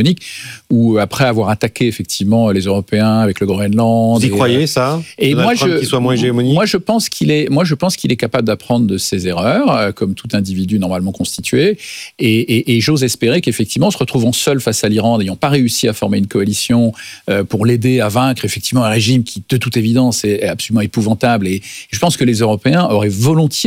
où après avoir attaqué effectivement les Européens avec le Groenland. Vous y et, croyez ça Et Donald moi, Trump je, qu'il soit moins hégémonique. Moi, je pense qu'il est, moi, je pense qu'il est capable d'apprendre de ses erreurs, euh, comme tout individu normalement constitué. Et, et, et j'ose espérer qu'effectivement, se retrouvant seul face à l'Iran, n'ayant pas réussi à former une coalition euh, pour l'aider à vaincre effectivement un régime qui, de toute évidence, est absolument épouvantable. Et je pense que les Européens auraient volontiers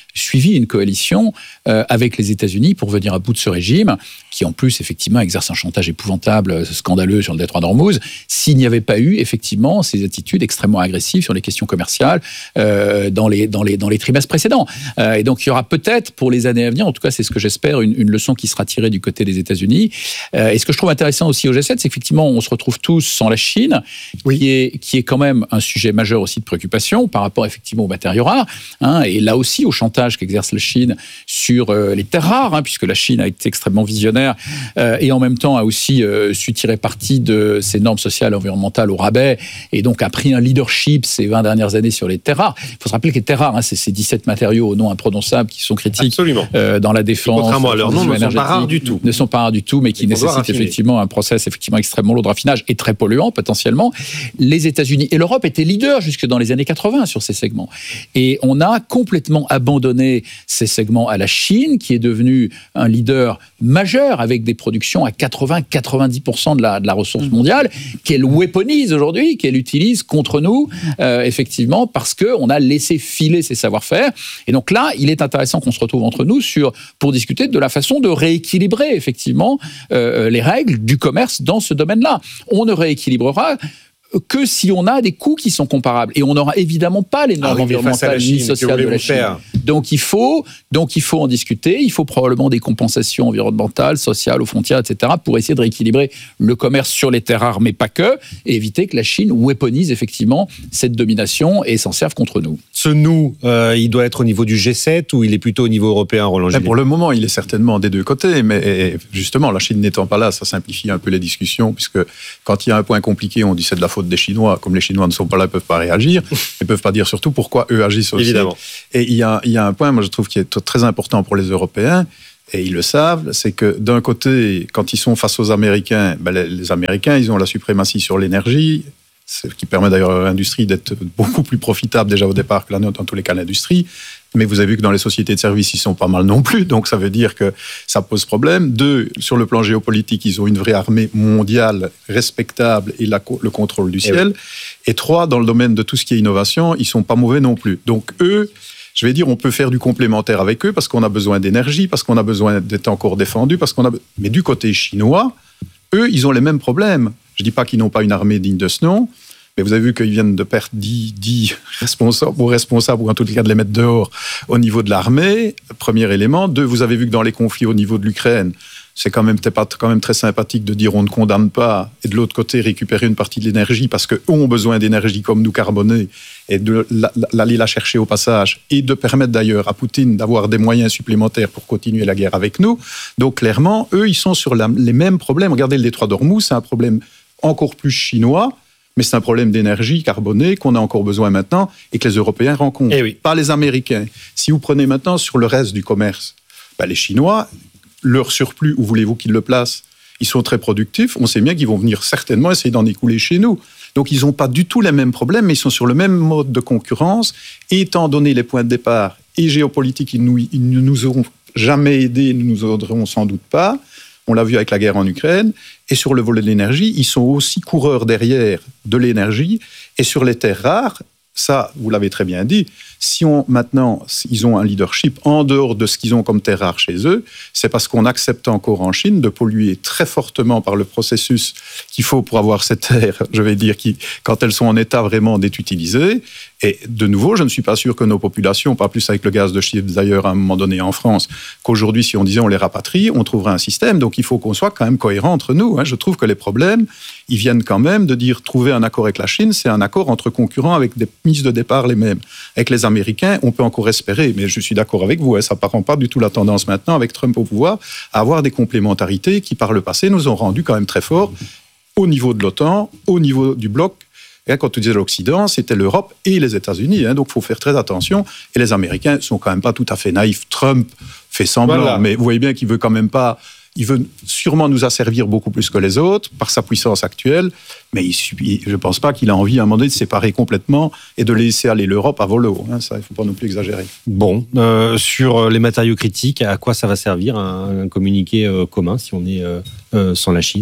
suivi une coalition euh, avec les États-Unis pour venir à bout de ce régime, qui en plus, effectivement, exerce un chantage épouvantable, scandaleux sur le détroit d'Ormuz, s'il n'y avait pas eu, effectivement, ces attitudes extrêmement agressives sur les questions commerciales euh, dans, les, dans, les, dans les trimestres précédents. Euh, et donc, il y aura peut-être, pour les années à venir, en tout cas, c'est ce que j'espère, une, une leçon qui sera tirée du côté des États-Unis. Euh, et ce que je trouve intéressant aussi au G sept, c'est qu'effectivement, on se retrouve tous sans la Chine, oui. qui, est, qui est quand même un sujet majeur aussi de préoccupation par rapport, effectivement, aux matériaux rares, hein, et là aussi au chantage qu'exerce la Chine sur euh, les terres rares, hein, puisque la Chine a été extrêmement visionnaire euh, et en même temps a aussi euh, su tirer parti de ses normes sociales et environnementales au rabais, et donc a pris un leadership ces vingt dernières années sur les terres rares. Il faut se rappeler que les terres rares, hein, c'est ces dix-sept matériaux au nom imprononçable qui sont critiques euh, dans la défense. Contrairement à leur nom, ne sont pas rares du tout. Ne sont pas rares du tout, mais qui nécessitent effectivement un process effectivement extrêmement lourd de raffinage et très polluant potentiellement. Les États-Unis et l'Europe étaient leaders jusque dans les années quatre-vingts sur ces segments. Et on a complètement abandonné ces segments à la Chine, qui est devenue un leader majeur avec des productions à quatre-vingts à quatre-vingt-dix pour cent de la, de la ressource mondiale, qu'elle weaponise aujourd'hui, qu'elle utilise contre nous, euh, effectivement, parce qu'on a laissé filer ses savoir-faire. Et donc là, il est intéressant qu'on se retrouve entre nous sur, pour discuter de la façon de rééquilibrer, effectivement, euh, les règles du commerce dans ce domaine-là. On ne rééquilibrera que si on a des coûts qui sont comparables. Et on n'aura évidemment pas les normes ah oui, environnementales ni sociales de la Chine. Faire donc il, faut, donc il faut en discuter. Il faut probablement des compensations environnementales, sociales, aux frontières, et cetera pour essayer de rééquilibrer le commerce sur les terres rares, mais pas que, et éviter que la Chine weaponise effectivement cette domination et s'en serve contre nous. Ce nous, euh, il doit être au niveau du G sept ou il est plutôt au niveau européen, Roland Gillet ? Pour le moment, il est certainement des deux côtés. Mais justement, la Chine n'étant pas là, ça simplifie un peu les discussions, puisque quand il y a un point compliqué, on dit c'est de la faute des Chinois. Comme les Chinois ne sont pas là, ils ne peuvent pas réagir. Ils ne peuvent pas dire surtout pourquoi eux agissent aussi. Évidemment. Et il y a, il y a un point, moi je trouve, qui est très important pour les Européens, et ils le savent, c'est que d'un côté, quand ils sont face aux Américains, ben les, les Américains, ils ont la suprématie sur l'énergie, ce qui permet d'ailleurs à l'industrie d'être beaucoup plus profitable déjà au départ que la nôtre, dans tous les cas l'industrie. Mais vous avez vu que dans les sociétés de services, ils sont pas mal non plus, donc ça veut dire que ça pose problème. Deux, sur le plan géopolitique, ils ont une vraie armée mondiale respectable et la, le contrôle du ciel. Et, oui. et trois, dans le domaine de tout ce qui est innovation, ils sont pas mauvais non plus. Donc eux, je vais dire, on peut faire du complémentaire avec eux parce qu'on a besoin d'énergie, parce qu'on a besoin d'être encore défendu, parce qu'on a. Mais du côté chinois, eux, ils ont les mêmes problèmes. Je dis pas qu'ils n'ont pas une armée digne de ce nom. Mais vous avez vu qu'ils viennent de perdre dix, dix responsables, ou responsables, ou en tout cas de les mettre dehors au niveau de l'armée, premier élément. Deux, vous avez vu que dans les conflits au niveau de l'Ukraine, c'est quand même, pas quand même très sympathique de dire on ne condamne pas, et de l'autre côté récupérer une partie de l'énergie, parce qu'eux ont besoin d'énergie comme nous carbonée, et de l'aller la chercher au passage, et de permettre d'ailleurs à Poutine d'avoir des moyens supplémentaires pour continuer la guerre avec nous. Donc clairement, eux, ils sont sur la, les mêmes problèmes. Regardez le détroit d'Ormuz, c'est un problème encore plus chinois, mais c'est un problème d'énergie carbonée qu'on a encore besoin maintenant et que les Européens rencontrent, eh oui. pas les Américains. Si vous prenez maintenant sur le reste du commerce, ben les Chinois, leur surplus, où voulez-vous qu'ils le placent ? Ils sont très productifs, on sait bien qu'ils vont venir certainement essayer d'en écouler chez nous. Donc ils n'ont pas du tout les mêmes problèmes, mais ils sont sur le même mode de concurrence. Et étant donné les points de départ et géopolitiques, ils, nous, ils ne nous auront jamais aidés, ils ne nous aideront sans doute pas. On l'a vu avec la guerre en Ukraine. Et sur le volet de l'énergie, ils sont aussi coureurs derrière de l'énergie. Et sur les terres rares, ça, vous l'avez très bien dit, si on, maintenant, ils ont un leadership en dehors de ce qu'ils ont comme terres rares chez eux, c'est parce qu'on accepte encore en Chine de polluer très fortement par le processus qu'il faut pour avoir ces terres, je vais dire, qui, quand elles sont en état vraiment d'être utilisées. Et de nouveau, je ne suis pas sûr que nos populations, pas plus avec le gaz de schiste d'ailleurs à un moment donné en France, qu'aujourd'hui, si on disait on les rapatrie, on trouverait un système. Donc il faut qu'on soit quand même cohérent entre nous. Hein. Je trouve que les problèmes, ils viennent quand même de dire trouver un accord avec la Chine, c'est un accord entre concurrents avec des mises de départ les mêmes. Avec les Américains, on peut encore espérer, mais je suis d'accord avec vous, hein, ça ne prend pas du tout la tendance maintenant, avec Trump au pouvoir, à avoir des complémentarités qui, par le passé, nous ont rendu quand même très forts au niveau de l'OTAN, au niveau du bloc. Et quand on disait l'Occident, c'était l'Europe et les États-Unis, hein, donc il faut faire très attention. Et les Américains ne sont quand même pas tout à fait naïfs. Trump fait semblant, voilà. Mais vous voyez bien qu'il veut quand même pas... Il veut sûrement nous asservir beaucoup plus que les autres, par sa puissance actuelle, mais il, je ne pense pas qu'il a envie à un moment donné de séparer complètement et de laisser aller l'Europe à volo. Hein, ça, il ne faut pas non plus exagérer. Bon, euh, sur les matériaux critiques, à quoi ça va servir un, un communiqué euh, commun si on est euh, euh, sans la Chine ?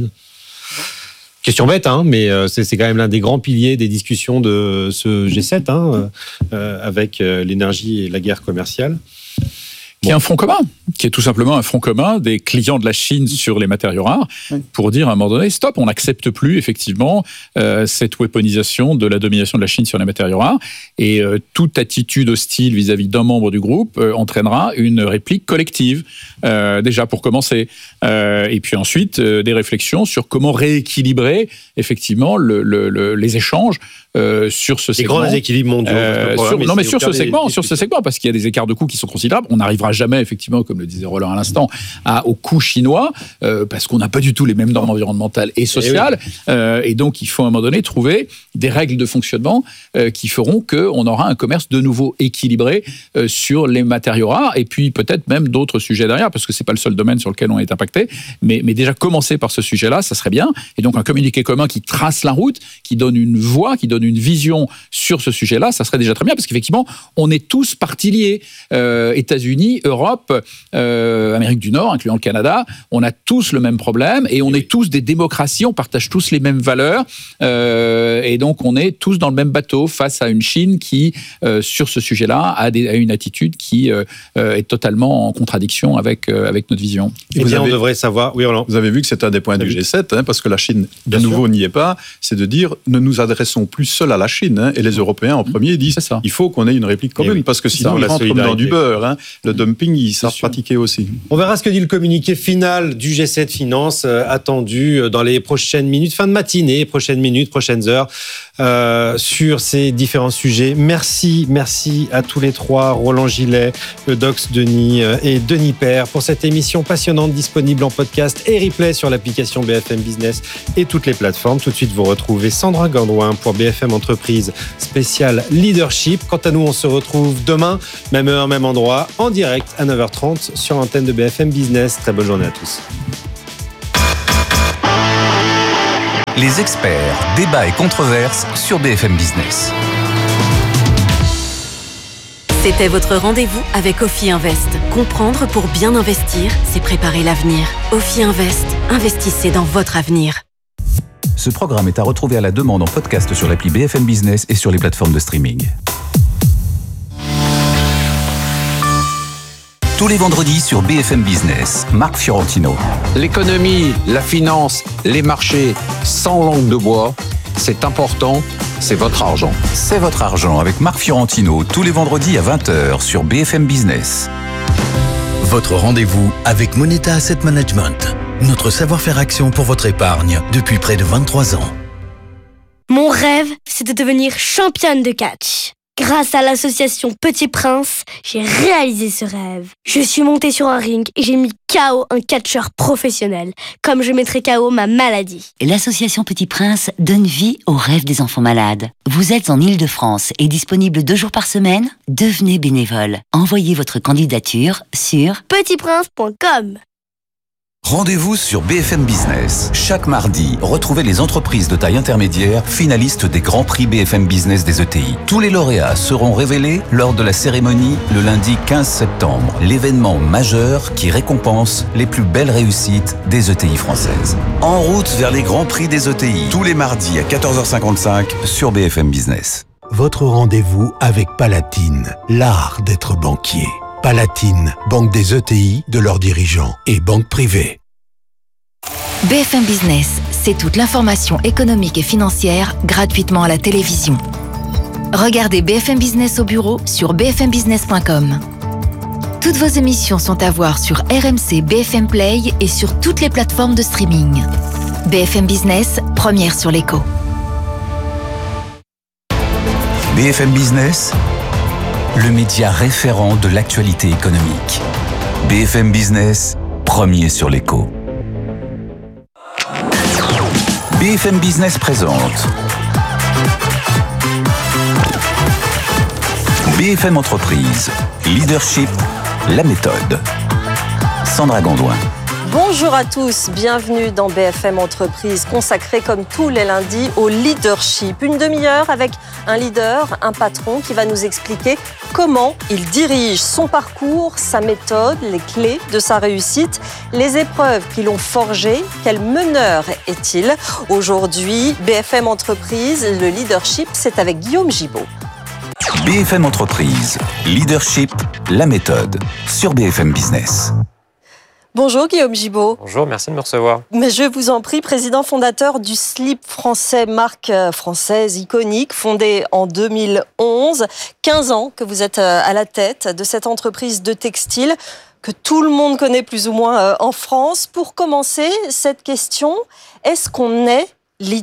Question bête, hein, mais euh, c'est, c'est quand même l'un des grands piliers des discussions de ce G sept, hein, euh, avec euh, l'énergie et la guerre commerciale. Qui est un front commun, qui est tout simplement un front commun des clients de la Chine sur les matériaux rares, oui. pour dire à un moment donné, stop, on n'accepte plus effectivement euh, cette weaponisation de la domination de la Chine sur les matériaux rares, et euh, toute attitude hostile vis-à-vis d'un membre du groupe euh, entraînera une réplique collective, euh, déjà pour commencer, euh, et puis ensuite euh, des réflexions sur comment rééquilibrer effectivement le, le, le, les échanges euh, sur ce les segment. Les grands déséquilibres mondiaux. Euh, sur, non, mais sur ce segment, des, sur ce segment, parce qu'il y a des écarts de coûts qui sont considérables. On n'arrivera jamais, effectivement, comme le disait Roland à l'instant, à, aux coûts chinois, euh, parce qu'on n'a pas du tout les mêmes normes environnementales et sociales. Et, oui. euh, et donc, il faut à un moment donné trouver des règles de fonctionnement euh, qui feront qu'on aura un commerce de nouveau équilibré euh, sur les matériaux rares, et puis peut-être même d'autres sujets derrière, parce que c'est pas le seul domaine sur lequel on est impacté. Mais, mais déjà commencer par ce sujet-là, ça serait bien. Et donc un communiqué commun qui trace la route, qui donne une voie, qui donne une vision sur ce sujet-là, ça serait déjà très bien, parce qu'effectivement, on est tous parties liées. Euh, États-Unis, Europe, euh, Amérique du Nord, incluant le Canada, on a tous le même problème, et on est tous des démocraties, on partage tous les mêmes valeurs, euh, et donc on est tous dans le même bateau face à une Chine qui, euh, sur ce sujet-là, a, des, a une attitude qui euh, est totalement en contradiction avec, euh, avec notre vision. Et, et vous bien, avez, on devrait savoir... Oui, Roland. Vous avez vu que c'est un des points du G sept, hein, parce que la Chine, de nouveau, n'y est pas, c'est de dire, ne nous adressons plus seuls à la Chine, hein, et les Européens en premier disent, il faut qu'on ait une réplique commune, oui, parce que sinon, ils rentrent comme dans du beurre. Hein. Le dumping, ils savent pratiquer aussi. On verra ce que dit le communiqué final du G sept Finance, euh, attendu dans les prochaines minutes, fin de matinée, prochaines minutes, prochaines heures, euh, sur ces différents sujets. Merci, merci à tous les trois, Roland Gillet, Eudoxe Denis euh, et Denis Père, pour cette émission passionnante, disponible en podcast et replay sur l'application B F M Business et toutes les plateformes. Tout de suite, vous retrouvez Sandra Gandouin pour B F M Entreprise spéciale Leadership. Quant à nous, on se retrouve demain, même heure, même endroit, en direct à neuf heures trente sur l'antenne de B F M Business. Très bonne journée à tous. Les experts, débats et controverses sur B F M Business. C'était votre rendez-vous avec Ophi Invest. Comprendre pour bien investir, c'est préparer l'avenir. Ophi Invest, investissez dans votre avenir. Ce programme est à retrouver à la demande en podcast sur l'appli B F M Business et sur les plateformes de streaming. Tous les vendredis sur B F M Business, Marc Fiorentino. L'économie, la finance, les marchés, sans langue de bois, c'est important, c'est votre argent. C'est votre argent avec Marc Fiorentino, tous les vendredis à vingt heures sur B F M Business. Votre rendez-vous avec Moneta Asset Management. Notre savoir-faire action pour votre épargne depuis près de vingt-trois ans. Mon rêve, c'est de devenir championne de catch. Grâce à l'association Petit Prince, j'ai réalisé ce rêve. Je suis montée sur un ring et j'ai mis K O un catcheur professionnel, comme je mettrai K O ma maladie. L'association Petit Prince donne vie aux rêves des enfants malades. Vous êtes en Île-de-France et disponible deux jours par semaine ? Devenez bénévole. Envoyez votre candidature sur petit prince point com. Rendez-vous sur B F M Business. Chaque mardi, retrouvez les entreprises de taille intermédiaire finalistes des Grands Prix B F M Business des E T I. Tous les lauréats seront révélés lors de la cérémonie le lundi quinze septembre. L'événement majeur qui récompense les plus belles réussites des E T I françaises. En route vers les Grands Prix des E T I. Tous les mardis à quatorze heures cinquante-cinq sur B F M Business. Votre rendez-vous avec Palatine, l'art d'être banquier. Palatine, banque des E T I, de leurs dirigeants et banque privée. B F M Business, c'est toute l'information économique et financière gratuitement à la télévision. Regardez B F M Business au bureau sur b f m business point com. Toutes vos émissions sont à voir sur R M C B F M Play et sur toutes les plateformes de streaming. B F M Business, première sur l'écho. B F M Business, le média référent de l'actualité économique. B F M Business, premier sur l'écho. B F M Business présente B F M Entreprise, Leadership, la méthode. Sandra Gandouin. Bonjour à tous, bienvenue dans B F M Entreprise, consacrée comme tous les lundis au leadership. Une demi-heure avec un leader, un patron qui va nous expliquer comment il dirige son parcours, sa méthode, les clés de sa réussite, les épreuves qui l'ont forgé. Quel meneur est-il ? Aujourd'hui, B F M Entreprise, le leadership, c'est avec Guillaume Gibaud. B F M Entreprise, Leadership, la méthode, sur B F M Business. Bonjour Guillaume Gibaud. Bonjour, merci de me recevoir. Mais je vous en prie, président fondateur du slip français, marque française iconique, fondée en deux mille onze. quinze ans que vous êtes à la tête de cette entreprise de textile que tout le monde connaît plus ou moins en France. Pour commencer, cette question, est-ce qu'on est leader ?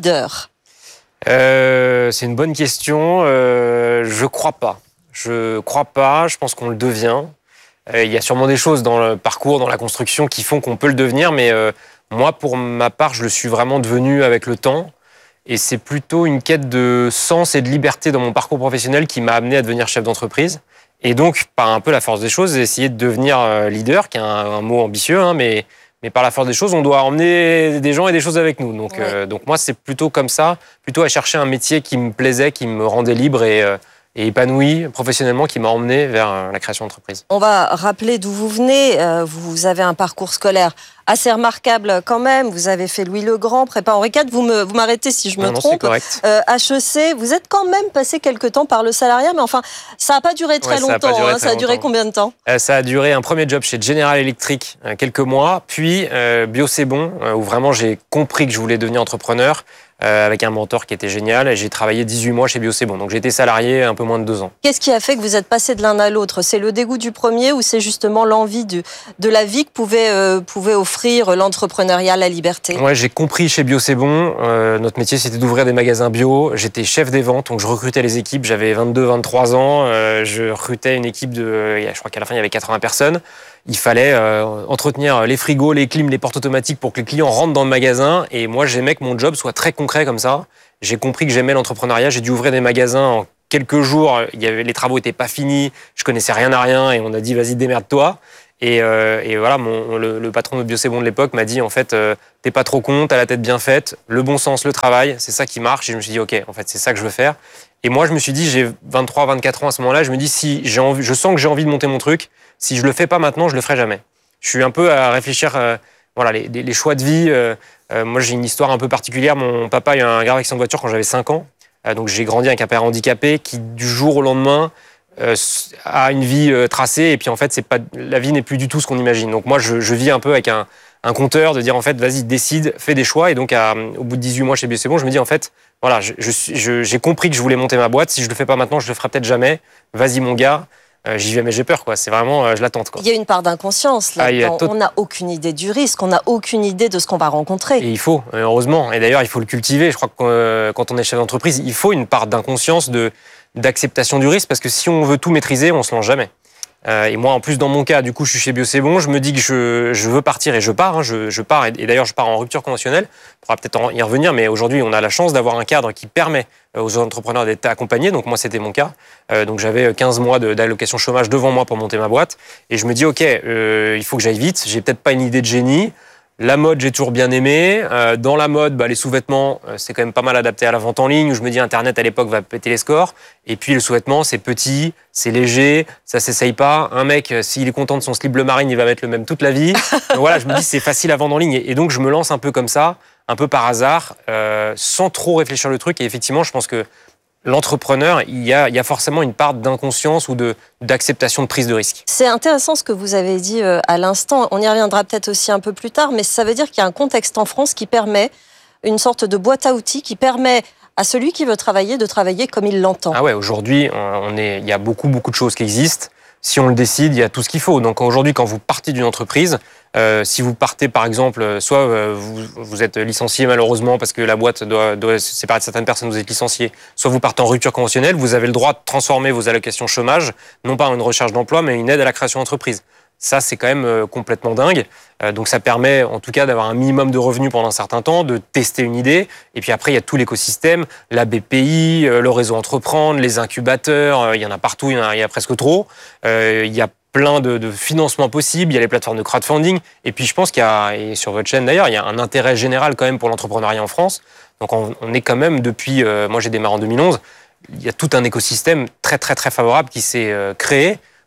euh, C'est une bonne question. Euh, je crois pas. Je crois pas. Je pense qu'on le devient. Euh, il y a sûrement des choses dans le parcours, dans la construction qui font qu'on peut le devenir, mais euh, moi, pour ma part, je le suis vraiment devenu avec le temps. Et c'est plutôt une quête de sens et de liberté dans mon parcours professionnel qui m'a amené à devenir chef d'entreprise. Et donc, par un peu la force des choses, j'ai essayé de devenir leader, qui est un, un mot ambitieux, hein, mais, mais par la force des choses, on doit emmener des gens et des choses avec nous. Donc, ouais. euh, donc moi, c'est plutôt comme ça, plutôt à chercher un métier qui me plaisait, qui me rendait libre et... Euh, et épanoui professionnellement, qui m'a emmené vers la création d'entreprise. On va rappeler d'où vous venez. Vous avez un parcours scolaire assez remarquable quand même. Vous avez fait Louis le Grand, prépa Henri quatre. Vous, me, vous m'arrêtez si je me non, trompe. Non, c'est correct. Euh, H E C, vous êtes quand même passé quelque temps par le salariat, mais enfin, ça n'a pas duré très ouais, longtemps. Ça a, duré, hein. très ça a duré longtemps. combien de temps ? euh, Ça a duré un premier job chez General Electric, euh, quelques mois, puis euh, Bio c'est bon, euh, où vraiment j'ai compris que je voulais devenir entrepreneur. Euh, avec un mentor qui était génial. Et j'ai travaillé dix-huit mois chez Bio c'est bon. Donc j'ai été salarié un peu moins de deux ans. Qu'est-ce qui a fait que vous êtes passé de l'un à l'autre ? C'est le dégoût du premier ou c'est justement l'envie du, de la vie que pouvait, euh, pouvait offrir l'entrepreneuriat, la liberté ? Ouais, j'ai compris chez Bio c'est bon. Euh, notre métier, c'était d'ouvrir des magasins bio. J'étais chef des ventes, donc je recrutais les équipes. J'avais vingt-deux, vingt-trois ans. Euh, je recrutais une équipe de... Je crois qu'à la fin, il y avait quatre-vingts personnes. Il fallait euh, entretenir les frigos, les clims, les portes automatiques pour que les clients rentrent dans le magasin. Et moi, j'aimais que mon job soit très concret comme ça. J'ai compris que j'aimais l'entrepreneuriat. J'ai dû ouvrir des magasins en quelques jours. Il y avait, les travaux n'étaient pas finis. Je connaissais rien à rien. Et on a dit, vas-y, démerde-toi. Et, euh, et voilà, mon, le, le patron de Bio c'est bon de l'époque m'a dit, en fait, euh, t'es pas trop con, t'as la tête bien faite, le bon sens, le travail, c'est ça qui marche. Et je me suis dit, ok, en fait, c'est ça que je veux faire. Et moi, je me suis dit, j'ai vingt-trois, vingt-quatre ans à ce moment-là. Je me dis, si j'ai envie, je sens que j'ai envie de monter mon truc. Si je le fais pas maintenant, je le ferai jamais. Je suis un peu à réfléchir, euh, voilà, les, les, les choix de vie. Euh, euh, moi, j'ai une histoire un peu particulière. Mon papa a eu un grave accident de voiture quand j'avais cinq ans. Euh, donc, j'ai grandi avec un père handicapé qui, du jour au lendemain, euh, a une vie euh, tracée. Et puis, en fait, c'est pas, la vie n'est plus du tout ce qu'on imagine. Donc, moi, je, je vis un peu avec un, un compteur de dire, en fait, vas-y, décide, fais des choix. Et donc, à, au bout de dix-huit mois chez Bio c'est bon, je me dis, en fait, voilà, je, je, je, j'ai compris que je voulais monter ma boîte. Si je le fais pas maintenant, je le ferai peut-être jamais. Vas-y, mon gars. Euh, j'y vais mais j'ai peur, quoi. C'est vraiment, euh, je l'attends, quoi. Il y a une part d'inconscience là-dedans. Ah, tot... On n'a aucune idée du risque, on n'a aucune idée de ce qu'on va rencontrer. Et il faut, heureusement. Et d'ailleurs, il faut le cultiver. Je crois que euh, quand on est chef d'entreprise, il faut une part d'inconscience, de, d'acceptation du risque, parce que si on veut tout maîtriser, on se lance jamais. Euh, et moi, en plus, dans mon cas, du coup, je suis chez Bio c'est bon, je me dis que je, je veux partir et je pars. Hein, je, je pars et, et d'ailleurs, je pars en rupture conventionnelle. On pourra peut-être y revenir, mais aujourd'hui, on a la chance d'avoir un cadre qui permet aux entrepreneurs d'être accompagnés. Donc moi, c'était mon cas. Euh, donc j'avais quinze mois de, d'allocation chômage devant moi pour monter ma boîte. Et je me dis, ok, euh, il faut que j'aille vite. J'ai peut-être pas une idée de génie. La mode, j'ai toujours bien aimé. Euh, dans la mode, bah, les sous-vêtements, euh, c'est quand même pas mal adapté à la vente en ligne, où je me dis Internet à l'époque va péter les scores. Et puis le sous-vêtement, c'est petit, c'est léger, ça s'essaye pas. Un mec, euh, s'il est content de son slip bleu marine, il va mettre le même toute la vie. Donc voilà, je me dis c'est facile à vendre en ligne. Et, et donc je me lance un peu comme ça, un peu par hasard, euh, sans trop réfléchir le truc. Et effectivement, je pense que l'entrepreneur, il y a, il y a forcément une part d'inconscience ou de, d'acceptation de prise de risque. C'est intéressant ce que vous avez dit à l'instant. On y reviendra peut-être aussi un peu plus tard, mais ça veut dire qu'il y a un contexte en France qui permet une sorte de boîte à outils qui permet à celui qui veut travailler de travailler comme il l'entend. Ah ouais, aujourd'hui, on est, il y a beaucoup, beaucoup de choses qui existent. Si on le décide, il y a tout ce qu'il faut. Donc aujourd'hui, quand vous partez d'une entreprise, euh, si vous partez par exemple, soit euh, vous, vous êtes licencié malheureusement parce que la boîte doit, doit se séparer de certaines personnes, vous êtes licencié, soit vous partez en rupture conventionnelle, vous avez le droit de transformer vos allocations chômage, non pas en une recherche d'emploi, mais une aide à la création d'entreprise. Ça, c'est quand même euh, complètement dingue. Euh, donc ça permet en tout cas d'avoir un minimum de revenus pendant un certain temps, de tester une idée. Et puis après, il y a tout l'écosystème, la B P I, euh, le réseau Entreprendre, les incubateurs, euh, il y en a partout, il y en a, il y a presque trop. Euh, il y a plein de, de financements possibles, il y a les plateformes de crowdfunding. Et puis je pense qu'il y a, et sur votre chaîne d'ailleurs, il y a un intérêt général quand même pour l'entrepreneuriat en France. Donc on, on est quand même depuis, euh, moi j'ai démarré en deux mille onze, il y a tout un écosystème très très très favorable qui s'est euh, créé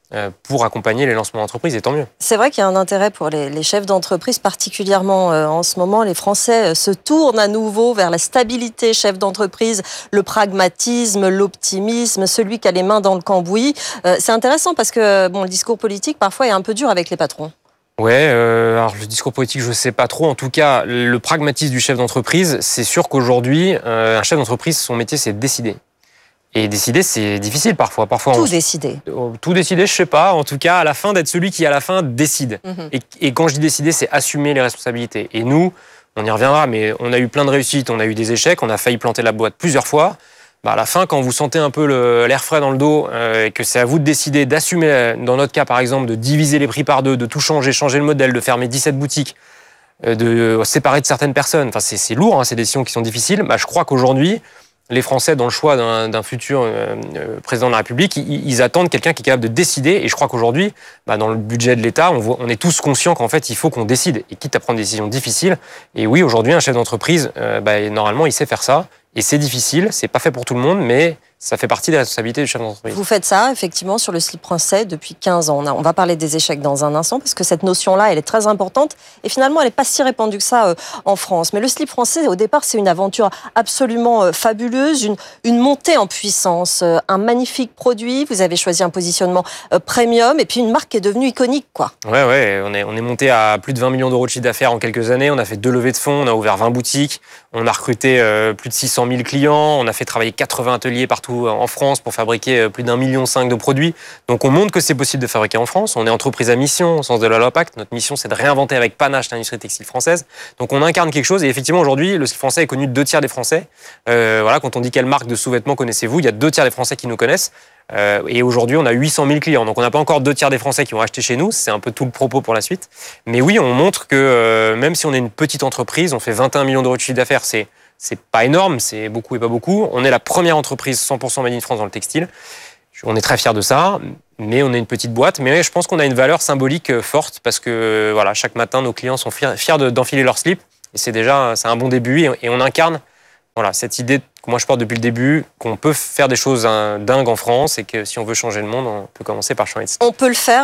pour accompagner les lancements d'entreprises, et tant mieux. C'est vrai qu'il y a un intérêt pour les, les chefs d'entreprise, particulièrement euh, en ce moment. Les Français euh, se tournent à nouveau vers la stabilité chef d'entreprise, le pragmatisme, l'optimisme, celui qui a les mains dans le cambouis. Euh, c'est intéressant parce que bon, le discours politique, parfois, est un peu dur avec les patrons. Ouais, euh, alors le discours politique, je sais pas trop. En tout cas, le pragmatisme du chef d'entreprise, c'est sûr qu'aujourd'hui, euh, un chef d'entreprise, son métier, c'est de décider. Et décider, c'est difficile parfois. parfois tout on... décider. Tout décider, je sais pas. En tout cas, à la fin, d'être celui qui, à la fin, décide. Mm-hmm. Et, et quand je dis décider, c'est assumer les responsabilités. Et nous, on y reviendra, mais on a eu plein de réussites, on a eu des échecs, on a failli planter la boîte plusieurs fois. Bah à la fin, quand vous sentez un peu le, l'air frais dans le dos euh, et que c'est à vous de décider d'assumer, dans notre cas par exemple, de diviser les prix par deux, de tout changer, changer le modèle, de fermer dix-sept boutiques, euh, de séparer de certaines personnes, enfin c'est, c'est lourd, hein, ces décisions qui sont difficiles, bah, je crois qu'aujourd'hui, les Français, dans le choix d'un, d'un futur euh, euh, président de la République, ils, ils attendent quelqu'un qui est capable de décider. Et je crois qu'aujourd'hui, bah, dans le budget de l'État, on, voit, on est tous conscients qu'en fait, il faut qu'on décide. Et quitte à prendre des décisions difficiles. Et oui, aujourd'hui, un chef d'entreprise, euh, bah, normalement, il sait faire ça. Et c'est difficile, c'est pas fait pour tout le monde, mais ça fait partie des responsabilités du chef d'entreprise. Vous faites ça, effectivement, sur le slip français depuis quinze ans. On, a, on va parler des échecs dans un instant, parce que cette notion-là, elle est très importante. Et finalement, elle n'est pas si répandue que ça euh, en France. Mais le slip français, au départ, c'est une aventure absolument euh, fabuleuse, une, une montée en puissance, euh, un magnifique produit. Vous avez choisi un positionnement euh, premium, et puis une marque qui est devenue iconique, quoi. Ouais, ouais, on est, on est monté à plus de vingt millions d'euros de chiffre d'affaires en quelques années. On a fait deux levées de fonds, on a ouvert vingt boutiques, on a recruté euh, plus de six cent mille clients, on a fait travailler quatre-vingts ateliers partout en France pour fabriquer plus d'un million cinq de produits. Donc on montre que c'est possible de fabriquer en France. On est entreprise à mission, au sens de la loi Pacte. Notre mission, c'est de réinventer avec panache l'industrie textile française. Donc on incarne quelque chose. Et effectivement, aujourd'hui, le slip français est connu de deux tiers des Français. Euh, voilà, quand on dit quelle marque de sous-vêtements connaissez-vous, il y a deux tiers des Français qui nous connaissent. Euh, et aujourd'hui, on a huit cent mille clients. Donc on n'a pas encore deux tiers des Français qui ont acheté chez nous. C'est un peu tout le propos pour la suite. Mais oui, on montre que euh, même si on est une petite entreprise, on fait vingt et un millions d'euros de chiffre d'affaires. C'est C'est pas énorme, c'est beaucoup et pas beaucoup. On est la première entreprise cent pour cent Made in France dans le textile. On est très fiers de ça, mais on est une petite boîte. Mais je pense qu'on a une valeur symbolique forte parce que voilà, chaque matin, nos clients sont fiers, fiers de, d'enfiler leur slip. Et c'est déjà c'est un bon début. Et, et on incarne voilà, cette idée que moi je porte depuis le début, qu'on peut faire des choses hein, dingues en France et que si on veut changer le monde, on peut commencer par changer de style. On peut le faire.